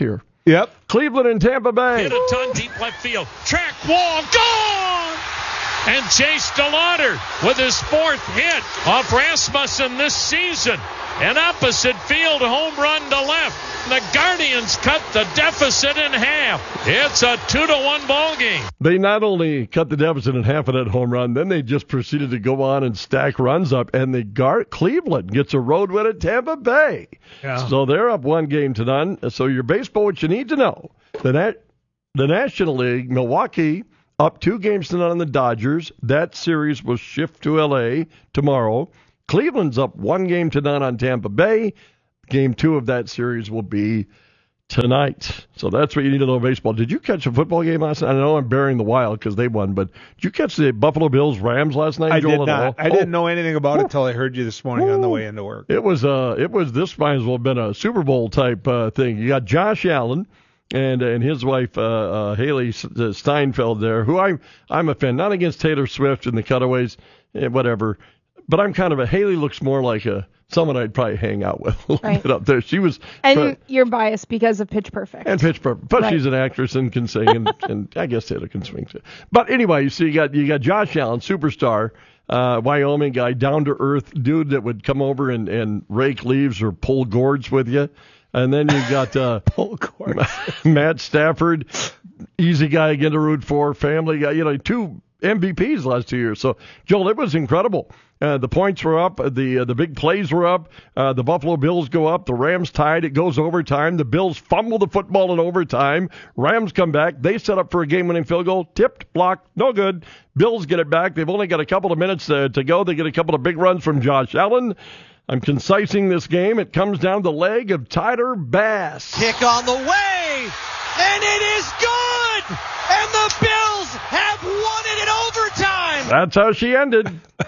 Speaker 19: Yep.
Speaker 10: Cleveland and Tampa Bay.
Speaker 3: Hit a ton deep left field. Track wall gone. And Chase DeLauder with his 4th hit off Rasmussen this season. An opposite field home run to left. The Guardians cut the deficit in half. It's a 2-1 ball game.
Speaker 10: They not only cut the deficit in half of that home run, then they just proceeded to go on and stack runs up. And Cleveland gets a road win at Tampa Bay.
Speaker 19: Yeah.
Speaker 10: So they're up 1-0. So your baseball, what you need to know, the National League, Milwaukee up 2-0 on the Dodgers. That series will shift to L.A. tomorrow. Cleveland's up 1-0 on Tampa Bay. Game 2 of that series will be tonight. So that's what you need to know about baseball. Did you catch a football game last night? I know I'm burying the Wild because they won, but did you catch the Buffalo Bills-Rams last night, Joel?
Speaker 19: I did not. I didn't know anything about it until I heard you this morning on the way into work.
Speaker 10: It was this might as well have been a Super Bowl type thing. You got Josh Allen and his wife Haley Steinfeld there, who I'm a fan, not against Taylor Swift and the cutaways, whatever. But I'm kind of Haley looks more like someone I'd probably hang out with a little bit up there. She was,
Speaker 9: and you're biased because of Pitch Perfect.
Speaker 10: And Pitch Perfect, but she's an actress and can sing, and I guess Taylor can swing too. But anyway, you got Josh Allen, superstar, Wyoming guy, down to earth dude that would come over and rake leaves or pull gourds with you, and then you got
Speaker 19: pull gourds.
Speaker 10: Matt Stafford, easy guy again to root for, family guy, 2 MVPs the last 2 years. So, Joel, it was incredible. The points were up. The big plays were up. The Buffalo Bills go up. The Rams tied. It goes overtime. The Bills fumble the football in overtime. Rams come back. They set up for a game-winning field goal. Tipped, blocked, no good. Bills get it back. They've only got a couple of minutes to go. They get a couple of big runs from Josh Allen. I'm concising this game. It comes down the leg of Tyler Bass.
Speaker 11: Kick on the way, and it is good! And the Bills have won it in overtime!
Speaker 10: That's how she ended.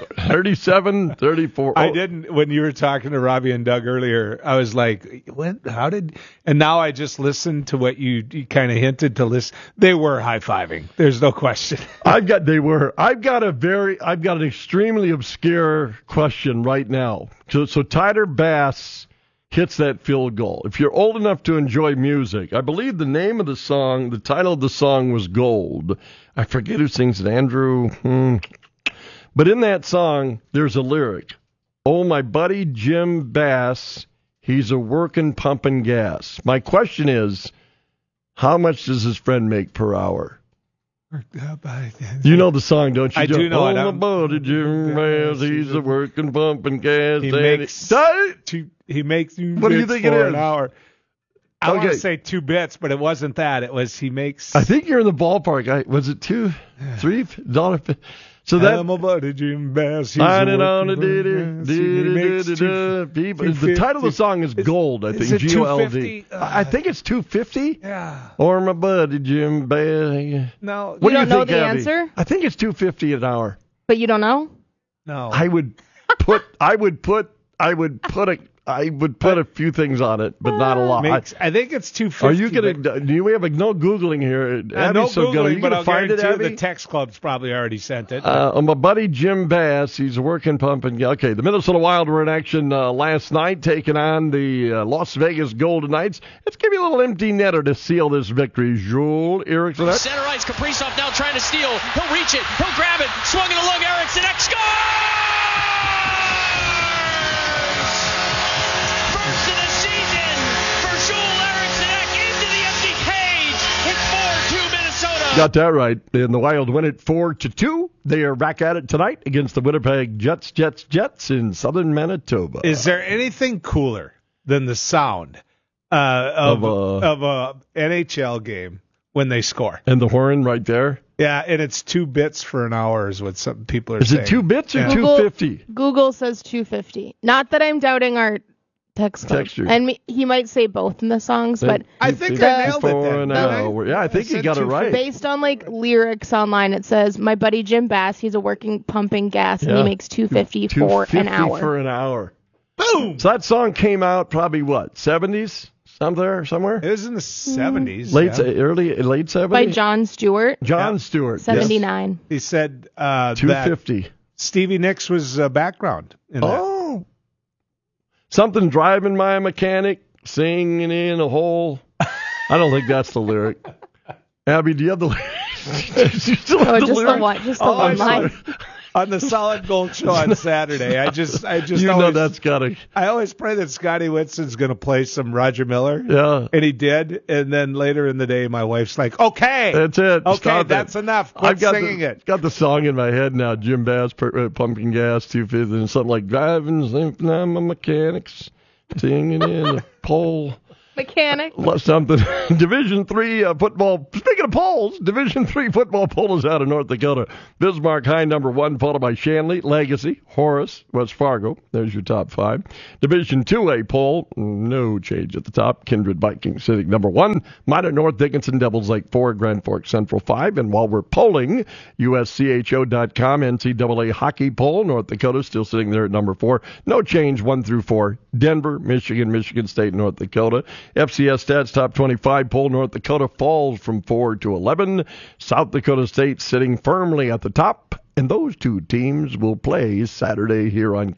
Speaker 10: 37-34.
Speaker 19: I didn't, when you were talking to Robbie and Doug earlier, I was like, and now I just listened to what you kind of hinted to listen. They were high-fiving. There's no question. I've got
Speaker 10: an extremely obscure question right now. So Tyler Bass hits that field goal. If you're old enough to enjoy music, I believe the name of the song, the title of the song was Gold. I forget who sings it, Andrew. But in that song, there's a lyric. Oh, my buddy Jim Bass, he's a working pumping gas. My question is, how much does his friend make per hour? You know the song, don't you?
Speaker 19: I do know it.
Speaker 10: Oh, my buddy Jim Bass, he's a working pumping gas.
Speaker 19: He makes
Speaker 10: what do you think it is?
Speaker 19: An hour. I want to say 2 bits, but it wasn't that. It was he makes.
Speaker 10: I think you're in the ballpark. Was it $2-3? So that
Speaker 19: I'm about to Jim Bass.
Speaker 10: The title of the song is Gold. I think Gold. I think it's $250.
Speaker 19: Yeah.
Speaker 10: Or my buddy Jim Bass.
Speaker 19: No,
Speaker 10: what
Speaker 9: you
Speaker 10: do
Speaker 9: don't
Speaker 10: you
Speaker 9: know
Speaker 10: think,
Speaker 9: the
Speaker 10: Abby?
Speaker 9: answer.
Speaker 10: I think it's $250 an hour.
Speaker 9: But you don't know.
Speaker 19: No.
Speaker 10: I would put a few things on it, but not a lot.
Speaker 19: I think it's $250.
Speaker 10: Are you gonna? Do we have no Googling here?
Speaker 19: No Googling, but I'll
Speaker 10: find
Speaker 19: guarantee the text club's probably already sent it.
Speaker 10: My buddy Jim Bass, he's a working pumping. Okay, the Minnesota Wild were in action last night, taking on the Las Vegas Golden Knights. Let's give you a little empty netter to seal this victory. Joel Eriksson.
Speaker 26: Center ice, Kaprizov now trying to steal. He'll reach it. He'll grab it. Swung in the lug. Eriksson score!
Speaker 10: Got that right. And the Wild win it 4-2. They are back at it tonight against the Winnipeg Jets in southern Manitoba.
Speaker 19: Is there anything cooler than the sound of a NHL game when they score?
Speaker 10: And the horn right there?
Speaker 19: Yeah, and it's 2 bits for an hour is what some people are saying.
Speaker 10: Is it 2 bits or $2.50?
Speaker 9: Google says $2.50. Not that I'm doubting our texture. And he might say both in the songs, but
Speaker 19: I think I nailed it then.
Speaker 10: Yeah, I think you got it right.
Speaker 9: Based on lyrics online, it says my buddy Jim Bass, he's a working pumping gas, and he makes $2.50 for an hour.
Speaker 10: For an hour.
Speaker 19: Boom.
Speaker 10: So that song came out probably what, 70s? Somewhere?
Speaker 19: It was in the 70s.
Speaker 10: Late 70s?
Speaker 9: By Jon Stewart.
Speaker 10: Jon Stewart.
Speaker 9: 79.
Speaker 10: Yes.
Speaker 19: He said
Speaker 10: $2.50.
Speaker 19: Stevie Nicks was background in that.
Speaker 10: Something driving my mechanic, singing in a hole. I don't think that's the lyric. Abby, do you have the lyric?
Speaker 9: Just the one. Just the one line.
Speaker 19: On the Solid Gold Show on Saturday, I just
Speaker 10: you know that's gotta.
Speaker 19: I always pray that Scotty Whitson's going to play some Roger Miller.
Speaker 10: Yeah,
Speaker 19: and he did. And then later in the day, my wife's like, "Okay,
Speaker 10: that's it.
Speaker 19: Okay,
Speaker 10: Stop
Speaker 19: that's
Speaker 10: it.
Speaker 19: Enough. Quit singing it."
Speaker 10: Got the song in my head now. Jim Bass pumping gas 250 and something like driving. I'm a mechanics singing in the pole.
Speaker 9: Mechanic.
Speaker 10: Something. Division III football. Speaking of polls, Division III football poll is out of North Dakota. Bismarck High number 1, followed by Shanley, Legacy, Horace, West Fargo. There's your top 5. Division IIA poll, no change at the top. Kindred Viking sitting number 1. Minor North Dickinson, Devils Lake 4, Grand Forks Central 5. And while we're polling, USCHO.com NCAA hockey poll, North Dakota still sitting there at number 4. No change 1 through 4. Denver, Michigan, Michigan State, North Dakota. FCS Stats Top 25 poll, North Dakota falls from 4 to 11. South Dakota State sitting firmly at the top. And those two teams will play Saturday here on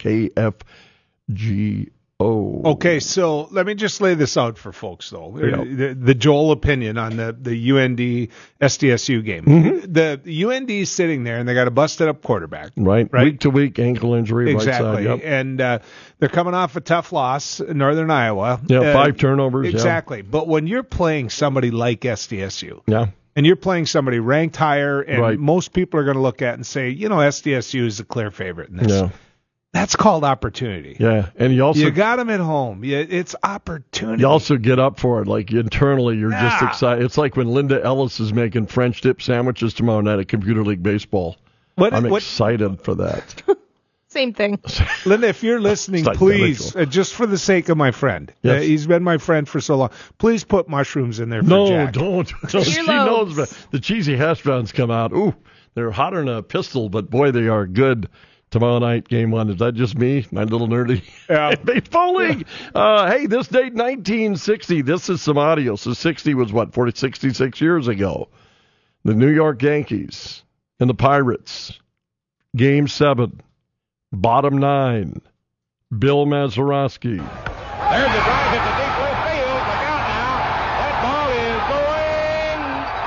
Speaker 10: KFGO.
Speaker 19: Okay, so let me just lay this out for folks, though.
Speaker 10: Yeah.
Speaker 19: The Joel opinion on the UND SDSU game. Mm-hmm. The UND is sitting there, and they got a busted-up quarterback.
Speaker 10: Right. Week to week, ankle injury,
Speaker 19: exactly.
Speaker 10: Right side. Yep.
Speaker 19: And they're coming off a tough loss in Northern Iowa.
Speaker 10: Yeah, 5 turnovers.
Speaker 19: Exactly.
Speaker 10: Yeah.
Speaker 19: But when you're playing somebody like SDSU,
Speaker 10: yeah,
Speaker 19: and you're playing somebody ranked higher, and
Speaker 10: right,
Speaker 19: most people are going to look at and say, SDSU is the clear favorite in this.
Speaker 10: Yeah.
Speaker 19: That's called opportunity.
Speaker 10: Yeah, and you
Speaker 19: got them at home. It's opportunity.
Speaker 10: You also get up for it. Like internally, you're just excited. It's like when Linda Ellis is making French dip sandwiches tomorrow night at Computer League Baseball. I'm excited for that.
Speaker 9: Same thing.
Speaker 19: Linda, if you're listening, please, just for the sake of my friend,
Speaker 10: yes,
Speaker 19: he's been my friend for so long, please put mushrooms in there for Jack.
Speaker 10: Don't. She knows, but the cheesy hash browns come out. Ooh, they're hotter than a pistol, but boy, they are good. Tomorrow night, game 1. Is that just me, my little nerdy baseball league? Hey, this date, 1960. This is some audio. So 60 was 66 years ago. The New York Yankees and the Pirates. Game 7. Bottom 9. Bill Mazeroski.
Speaker 12: There's a drive hit to deep left field. Look out now. That ball is going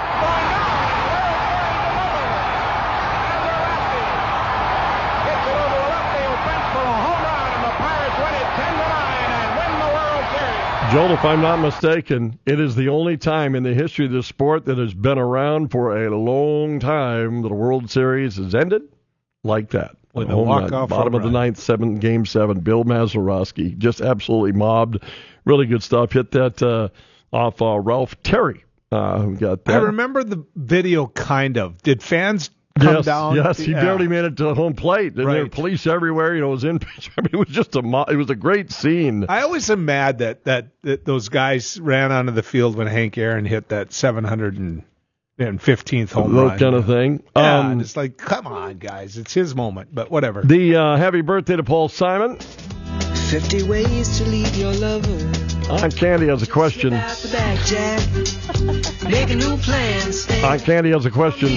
Speaker 12: hits it over the left field fence for a home run, and the Pirates win it 10-9 and win the World Series.
Speaker 10: Joel, if I'm not mistaken, it is the only time in the history of the sport that has been around for a long time that a World Series has ended like that.
Speaker 19: With a walk-off
Speaker 10: bottom of the ninth, game 7. Bill Mazeroski just absolutely mobbed. Really good stuff. Hit that off Ralph Terry. Who got that?
Speaker 19: I remember the video, kind of. Did fans come down?
Speaker 10: Yes, he barely made it to home plate. And there were police everywhere. It was in. I mean, it was just it was a great scene.
Speaker 19: I always am mad that those guys ran onto the field when Hank Aaron hit that 715th home run.
Speaker 10: That kind of thing.
Speaker 19: Yeah, and it's like, come on, guys. It's his moment, but whatever.
Speaker 10: The happy birthday to Paul Simon.
Speaker 13: 50 ways to leave your lover.
Speaker 10: Aunt Candy has a question.
Speaker 13: Make a new plan.
Speaker 10: Aunt Candy has a question.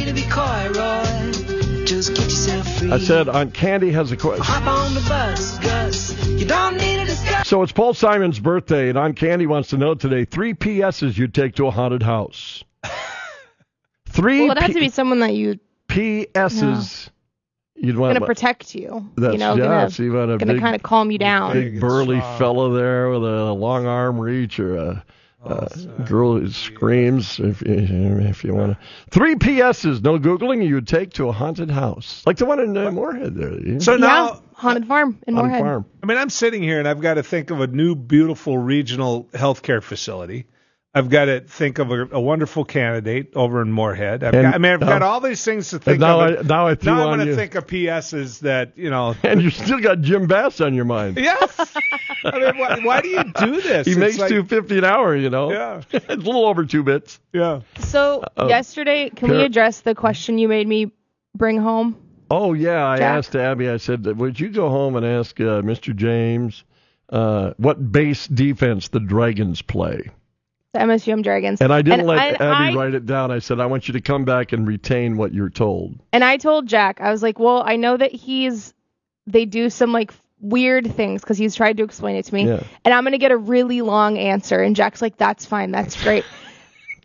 Speaker 13: Just get yourself free.
Speaker 10: I said Aunt Candy has a question.
Speaker 13: Hop on the bus, Gus. You don't need a disguise.
Speaker 10: So it's Paul Simon's birthday, and Aunt Candy wants to know today 3 PSs you'd take to a haunted house.
Speaker 9: Well, it has to be someone that you
Speaker 10: PSs. You'd want
Speaker 9: going to protect you.
Speaker 10: That's,
Speaker 9: going to kind of calm you down.
Speaker 10: Big burly fella there with a long arm reach, or a girl who screams. If you want to, 3 PSs, no googling. You would take to a haunted house, like the one in Moorhead there.
Speaker 19: So now
Speaker 9: haunted farm in Moorhead.
Speaker 10: Farm.
Speaker 19: I mean, I'm sitting here and I've got to think of a new, beautiful regional healthcare facility. I've got to think of a wonderful candidate over in Moorhead. I've got all these things to think of.
Speaker 10: Now I'm
Speaker 19: going to think of PSs that,
Speaker 10: And you still got Jim Bass on your mind.
Speaker 19: Yes. I mean, why do you do this?
Speaker 10: He makes $2.50 an hour,
Speaker 19: Yeah.
Speaker 10: It's a little over 2 bits.
Speaker 19: Yeah.
Speaker 9: So yesterday, can we address the question you made me bring home?
Speaker 10: Oh, yeah. I
Speaker 9: Jack?
Speaker 10: asked Abby, I said, would you go home and ask Mr. James what base defense the Dragons play?
Speaker 9: The MSUM Dragons.
Speaker 10: And I didn't let Abby write it down. I said, I want you to come back and retain what you're told.
Speaker 9: And I told Jack, I was like, well, I know that they do some like weird things because he's tried to explain it to me.
Speaker 10: Yeah.
Speaker 9: And I'm going to get a really long answer. And Jack's like, that's fine. That's great.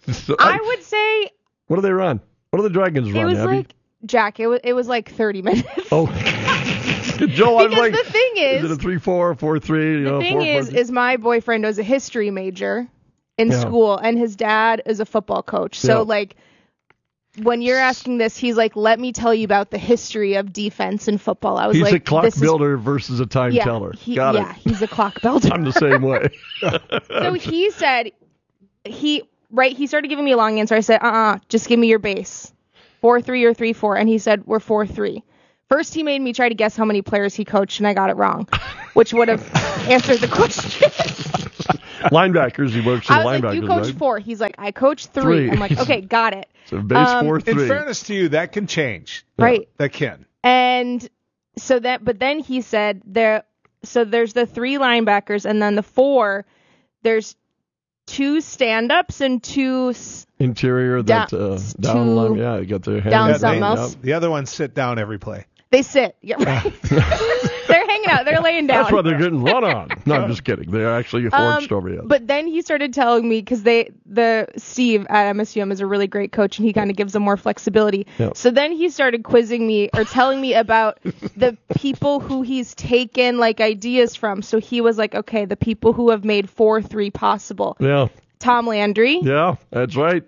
Speaker 9: I would say.
Speaker 10: What do they run? What do the Dragons run?
Speaker 9: It was
Speaker 10: Abby?
Speaker 9: like Jack. It was like 30 minutes.
Speaker 10: Oh, Joe, I'm
Speaker 9: because
Speaker 10: like,
Speaker 9: the thing is
Speaker 10: it a 3-4, 4-3?
Speaker 9: The thing is my boyfriend was a history major in school, and his dad is a football coach. So like, when you're asking this, he's like, "Let me tell you about the history of defense in football." I was
Speaker 10: he's
Speaker 9: like,
Speaker 10: a clock builder versus a time teller. Got it.
Speaker 9: Yeah, he's a clock builder.
Speaker 10: I'm the same way.
Speaker 9: So he said he started giving me a long answer. I said, just give me your base. 4-3 or 3-4, and he said we're 4-3. First, he made me try to guess how many players he coached, and I got it wrong, which would have answered the question.
Speaker 10: Linebackers, he works in linebackers.
Speaker 9: I was like, you coach 4. He's like, I coach 3. I'm like, okay, got it.
Speaker 10: So base 4-3.
Speaker 19: In fairness to you, that can change.
Speaker 9: Right.
Speaker 19: That can.
Speaker 9: And so but then he said there's the 3 linebackers, and then the 4, there's 2 stand-ups and 2
Speaker 10: interior down along. Yeah, you got their hands
Speaker 9: down something else.
Speaker 19: The other ones sit down every play.
Speaker 9: They sit. Yeah, right. They're hanging out. They're laying down.
Speaker 10: That's why they're getting run on. No, I'm just kidding. They're actually horched over you.
Speaker 9: But then he started telling me, because the Steve at MSUM is a really great coach, and he kind of gives them more flexibility. Yep. So then he started quizzing me or telling me about the people who he's taken like ideas from. So he was like, okay, the people who have made 4-3 possible.
Speaker 10: Yeah.
Speaker 9: Tom Landry.
Speaker 10: Yeah, that's right.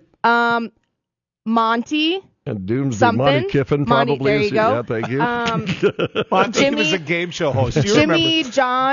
Speaker 9: Monty.
Speaker 10: And Doomsday. Monty Kiffin probably.
Speaker 9: There you go.
Speaker 10: Yeah, thank you.
Speaker 19: Monty was a game show host. You
Speaker 9: Jimmy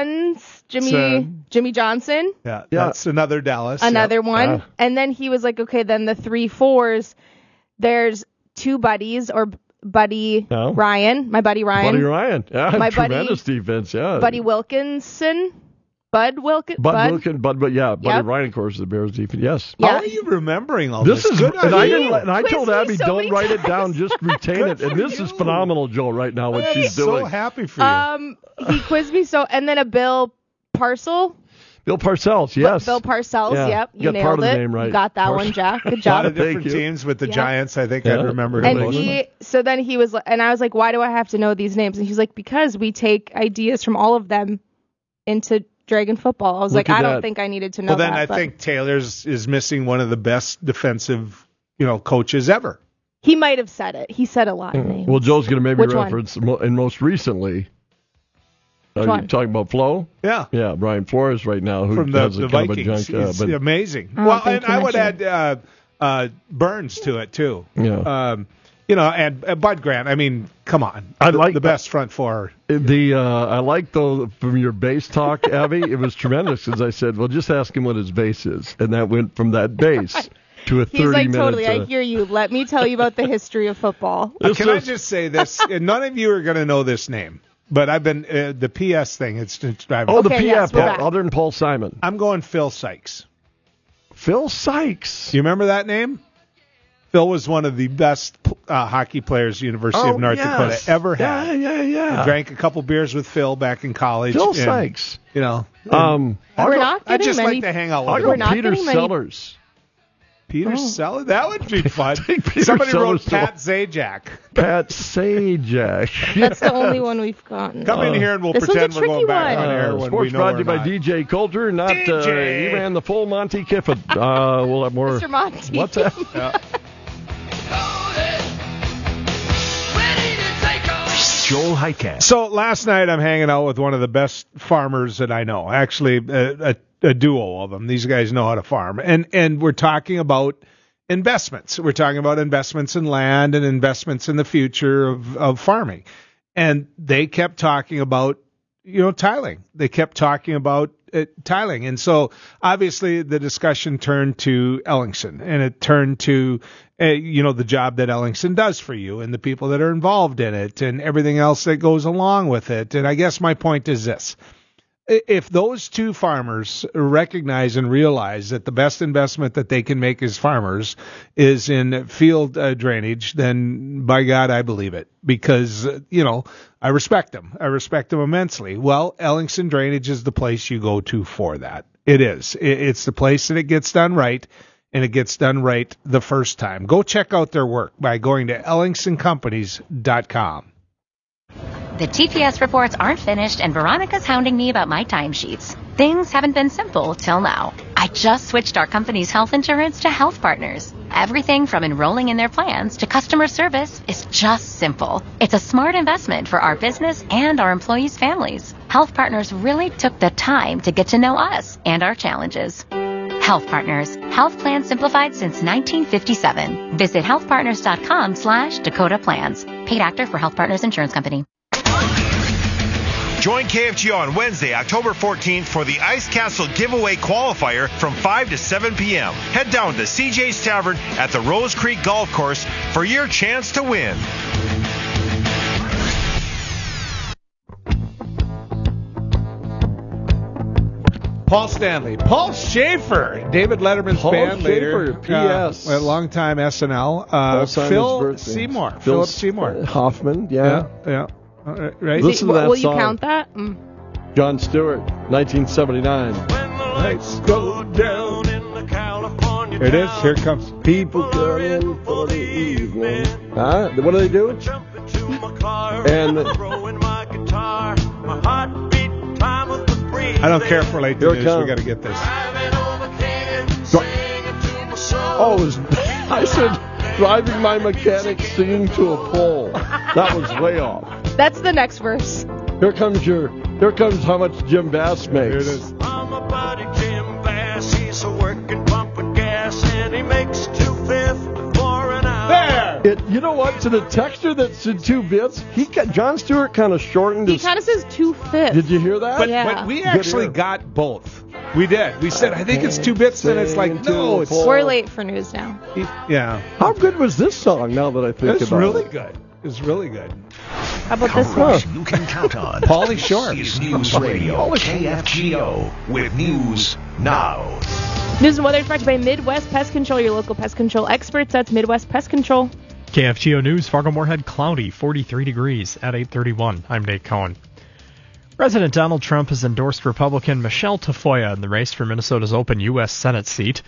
Speaker 9: Johnson.
Speaker 19: Yeah, that's another Dallas.
Speaker 9: Another one. Yeah. And then he was like, okay, then the 3-4s, there's 2 buddies or Buddy Ryan. My buddy Ryan.
Speaker 10: Buddy Ryan. Yeah,
Speaker 9: my
Speaker 10: tremendous defense. Yeah.
Speaker 9: Buddy Wilkinson. Buddy
Speaker 10: Ryan, of course, is the Bears defense. Yes.
Speaker 19: Yeah. How are you remembering all this?
Speaker 10: This is, and I told Abby, don't write it down, just retain it. And this is phenomenal, Joe, right now, what she's doing.
Speaker 19: So happy for you.
Speaker 9: He quizzed me and then a Bill Parcells.
Speaker 10: Bill Parcells, yes.
Speaker 9: Bill Parcells, yep. You nailed
Speaker 10: part
Speaker 9: it.
Speaker 10: Of the name right.
Speaker 9: You got that one, Jack. Good job.
Speaker 19: A lot of different teams with the Giants. I think I remember.
Speaker 9: And so then he was, and I was like, why do I have to know these names? And he's like, because we take ideas from all of them into Dragon football. I was like, I don't think I needed to know that.
Speaker 19: Well, then I think Taylor's is missing one of the best defensive, coaches ever.
Speaker 9: He might have said it. He said a lot of names.
Speaker 10: Well, Joe's going to maybe reference, and most recently, are you talking about Flo?
Speaker 19: Yeah.
Speaker 10: Yeah, Brian Flores right now, who
Speaker 19: from
Speaker 10: has
Speaker 19: the
Speaker 10: kind
Speaker 19: Vikings.
Speaker 10: of a junk.
Speaker 19: It's amazing. Well, and I would add Burns to it, too.
Speaker 10: Yeah.
Speaker 19: And Bud Grant. I mean, come on. I like the best front four.
Speaker 10: I like, though, from your base talk, Abby, it was tremendous because I said, well, just ask him what his base is. And that went from that base to a 30-minute. He's like,
Speaker 9: totally, I hear you. Let me tell you about the history of football.
Speaker 19: Can I just say this? And none of you are going to know this name. But I've been, the PS thing, it's driving.
Speaker 10: Oh, the PS, other than Paul Simon.
Speaker 19: I'm going Phil Sykes.
Speaker 10: Phil Sykes.
Speaker 19: You remember that name? Phil was one of the best hockey players University of North Dakota ever had.
Speaker 10: Yeah.
Speaker 19: I drank a couple beers with Phil back in college.
Speaker 10: Phil Sykes.
Speaker 9: We're not
Speaker 19: I just like to hang out with
Speaker 10: him. Peter Sellers.
Speaker 19: Peter Sellers? That would be fun. Somebody wrote Pat Sajak.
Speaker 10: Pat Sajak.
Speaker 9: That's the only one we've gotten.
Speaker 19: Come in here and we'll pretend we're going back on air when we know
Speaker 10: brought to you by DJ Coulter, not he ran the full Monty Kiffin. We'll have more.
Speaker 9: Mr. Monty.
Speaker 10: What's that?
Speaker 4: Joel Heitkamp.
Speaker 19: So last night I'm hanging out with one of the best farmers that I know. Actually, a duo of them. These guys know how to farm. And we're talking about investments. We're talking about investments in land and investments in the future of farming. And they kept talking about, tiling. They kept talking about tiling. And so obviously the discussion turned to Ellingson, and it turned to, the job that Ellingson does for you and the people that are involved in it and everything else that goes along with it. And I guess my point is this. If those two farmers recognize and realize that the best investment that they can make as farmers is in field drainage, then by God, I believe it, because, I respect them. I respect them immensely. Well, Ellingson Drainage is the place you go to for that. It is. It's the place that it gets done right, and it gets done right the first time. Go check out their work by going to ellingsoncompanies.com.
Speaker 14: The TPS reports aren't finished, and Veronica's hounding me about my timesheets. Things haven't been simple till now. I just switched our company's health insurance to Health Partners. Everything from enrolling in their plans to customer service is just simple. It's a smart investment for our business and our employees' families. Health Partners really took the time to get to know us and our challenges. Health Partners. Health plans simplified since 1957. Visit healthpartners.com/Dakota Plans. Paid actor for Health Partners Insurance Company.
Speaker 15: Join KFGO on Wednesday, October 14th for the Ice Castle Giveaway Qualifier from 5 to 7 p.m. Head down to CJ's Tavern at the Rose Creek Golf Course for your chance to win.
Speaker 19: Paul Stanley, Paul Schaefer, David Letterman's band leader,
Speaker 10: P.S.
Speaker 19: A longtime SNL. Phil Seymour, Philip Seymour,
Speaker 10: Hoffman,
Speaker 19: yeah. Right.
Speaker 10: Listen to that
Speaker 9: Will
Speaker 10: song.
Speaker 9: you count that?
Speaker 10: John Stewart, 1979.
Speaker 19: Let's go down in the California. Here it is. Here it comes.
Speaker 10: People coming for the evening. What do they do? And
Speaker 19: I don't care if we're late to news. We got to get this.
Speaker 10: I said driving my mechanic singing to a pole. That was way off.
Speaker 9: That's the next verse.
Speaker 10: Here comes how much Jim Bass makes.
Speaker 19: Here it is.
Speaker 13: I'm a buddy Jim Bass. He's a working pumping gas and he makes $2.50 for an hour.
Speaker 19: There.
Speaker 10: You know what? To the texture that's in 2 bits, John Stewart kind of shortened his.
Speaker 9: He kind of says 2/5.
Speaker 10: Did you hear that?
Speaker 19: But we actually got both. We did. We said, I think it's 2 bits, and it's like, no, it's...
Speaker 9: We're late for news now.
Speaker 19: Yeah.
Speaker 10: How good was this song, now that I think about it?
Speaker 19: It's really good. It's really good.
Speaker 9: How about this one?
Speaker 4: You can count on.
Speaker 19: Pauly Shore.
Speaker 4: This is News Radio, KFGO, with News Now.
Speaker 9: News and weather is brought to you by Midwest Pest Control, your local pest control experts. That's Midwest Pest Control.
Speaker 16: KFGO News, Fargo-Moorhead, cloudy, 43 degrees at 8:31. I'm Nate Cohen. President Donald Trump has endorsed Republican Michelle Tafoya in the race for Minnesota's open U.S. Senate seat.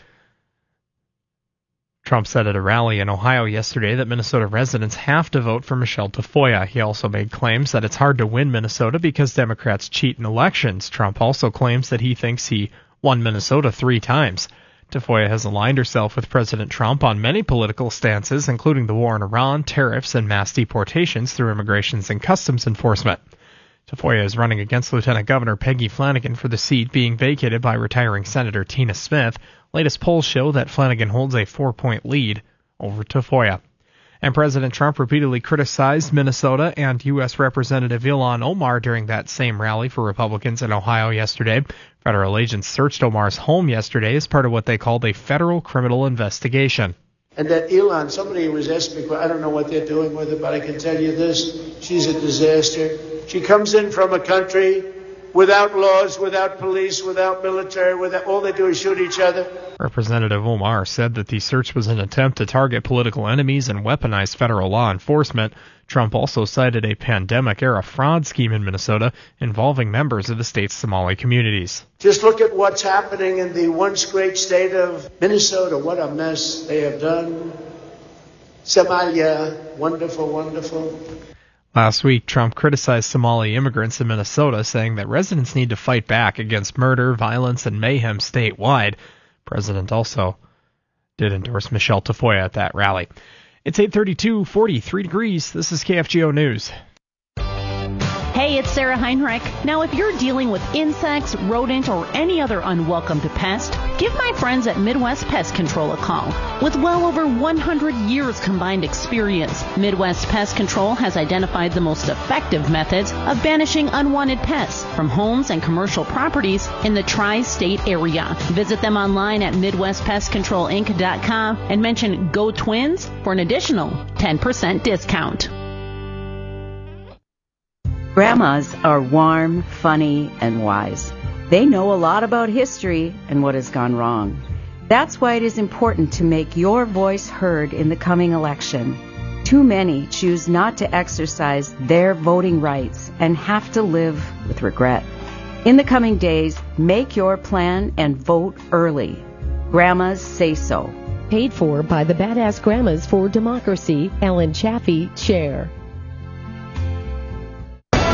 Speaker 16: Trump said at a rally in Ohio yesterday that Minnesota residents have to vote for Michelle Tafoya. He also made claims that it's hard to win Minnesota because Democrats cheat in elections. Trump also claims that he thinks he won Minnesota 3 times. Tafoya has aligned herself with President Trump on many political stances, including the war in Iran, tariffs, and mass deportations through Immigration and Customs Enforcement. Tafoya is running against Lieutenant Governor Peggy Flanagan for the seat being vacated by retiring Senator Tina Smith. Latest polls show that Flanagan holds a 4-point lead over Tafoya. And President Trump repeatedly criticized Minnesota and U.S. Representative Ilhan Omar during that same rally for Republicans in Ohio yesterday. Federal agents searched Omar's home yesterday as part of what they called a federal criminal investigation.
Speaker 17: And that Ilhan, somebody was asking me, I don't know what they're doing with her, but I can tell you this, she's a disaster. She comes in from a country without laws, without police, without military, all they do is shoot each other.
Speaker 16: Representative Omar said that the search was an attempt to target political enemies and weaponize federal law enforcement. Trump also cited a pandemic-era fraud scheme in Minnesota involving members of the state's Somali communities.
Speaker 17: Just look at what's happening in the once great state of Minnesota. What a mess they have done. Somalia, wonderful, wonderful.
Speaker 16: Last week, Trump criticized Somali immigrants in Minnesota, saying that residents need to fight back against murder, violence, and mayhem statewide. The president also did endorse Michelle Tafoya at that rally. It's 8:32, 43 degrees. This is KFGO News.
Speaker 18: Hey, it's Sarah Heinrich. Now, if you're dealing with insects, rodent, or any other unwelcome pest, give my friends at Midwest Pest Control a call. With well over 100 years combined experience, Midwest Pest Control has identified the most effective methods of banishing unwanted pests from homes and commercial properties in the tri-state area. Visit them online at MidwestPestControlInc.com and mention Go Twins for an additional 10% discount.
Speaker 21: Grandmas are warm, funny, and wise. They know a lot about history and what has gone wrong. That's why it is important to make your voice heard in the coming election. Too many choose not to exercise their voting rights and have to live with regret. In the coming days, make your plan and vote early. Grandmas say so.
Speaker 22: Paid for by the Badass Grandmas for Democracy, Ellen Chaffee, Chair.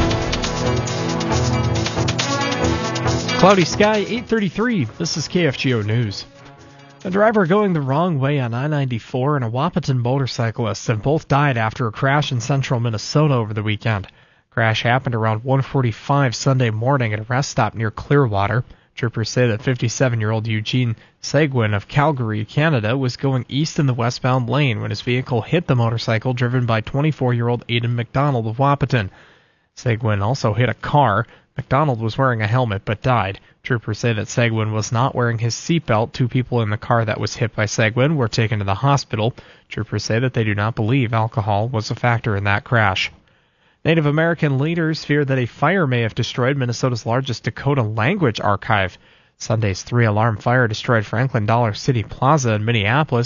Speaker 16: Cloudy sky, 8:33. This is KFGO News. A driver going the wrong way on I-94 and a Wahpeton motorcyclist have both died after a crash in central Minnesota over the weekend. Crash happened around 1:45 Sunday morning at a rest stop near Clearwater. Troopers say that 57-year-old Eugene Seguin of Calgary, Canada, was going east in the westbound lane when his vehicle hit the motorcycle driven by 24-year-old Aidan McDonald of Wahpeton. Seguin also hit a car. McDonald was wearing a helmet but died. Troopers say that Seguin was not wearing his seatbelt. 2 people in the car that was hit by Seguin were taken to the hospital. Troopers say that they do not believe alcohol was a factor in that crash. Native American leaders fear that a fire may have destroyed Minnesota's largest Dakota language archive. Sunday's 3-alarm fire destroyed Franklin Dollar City Plaza in Minneapolis.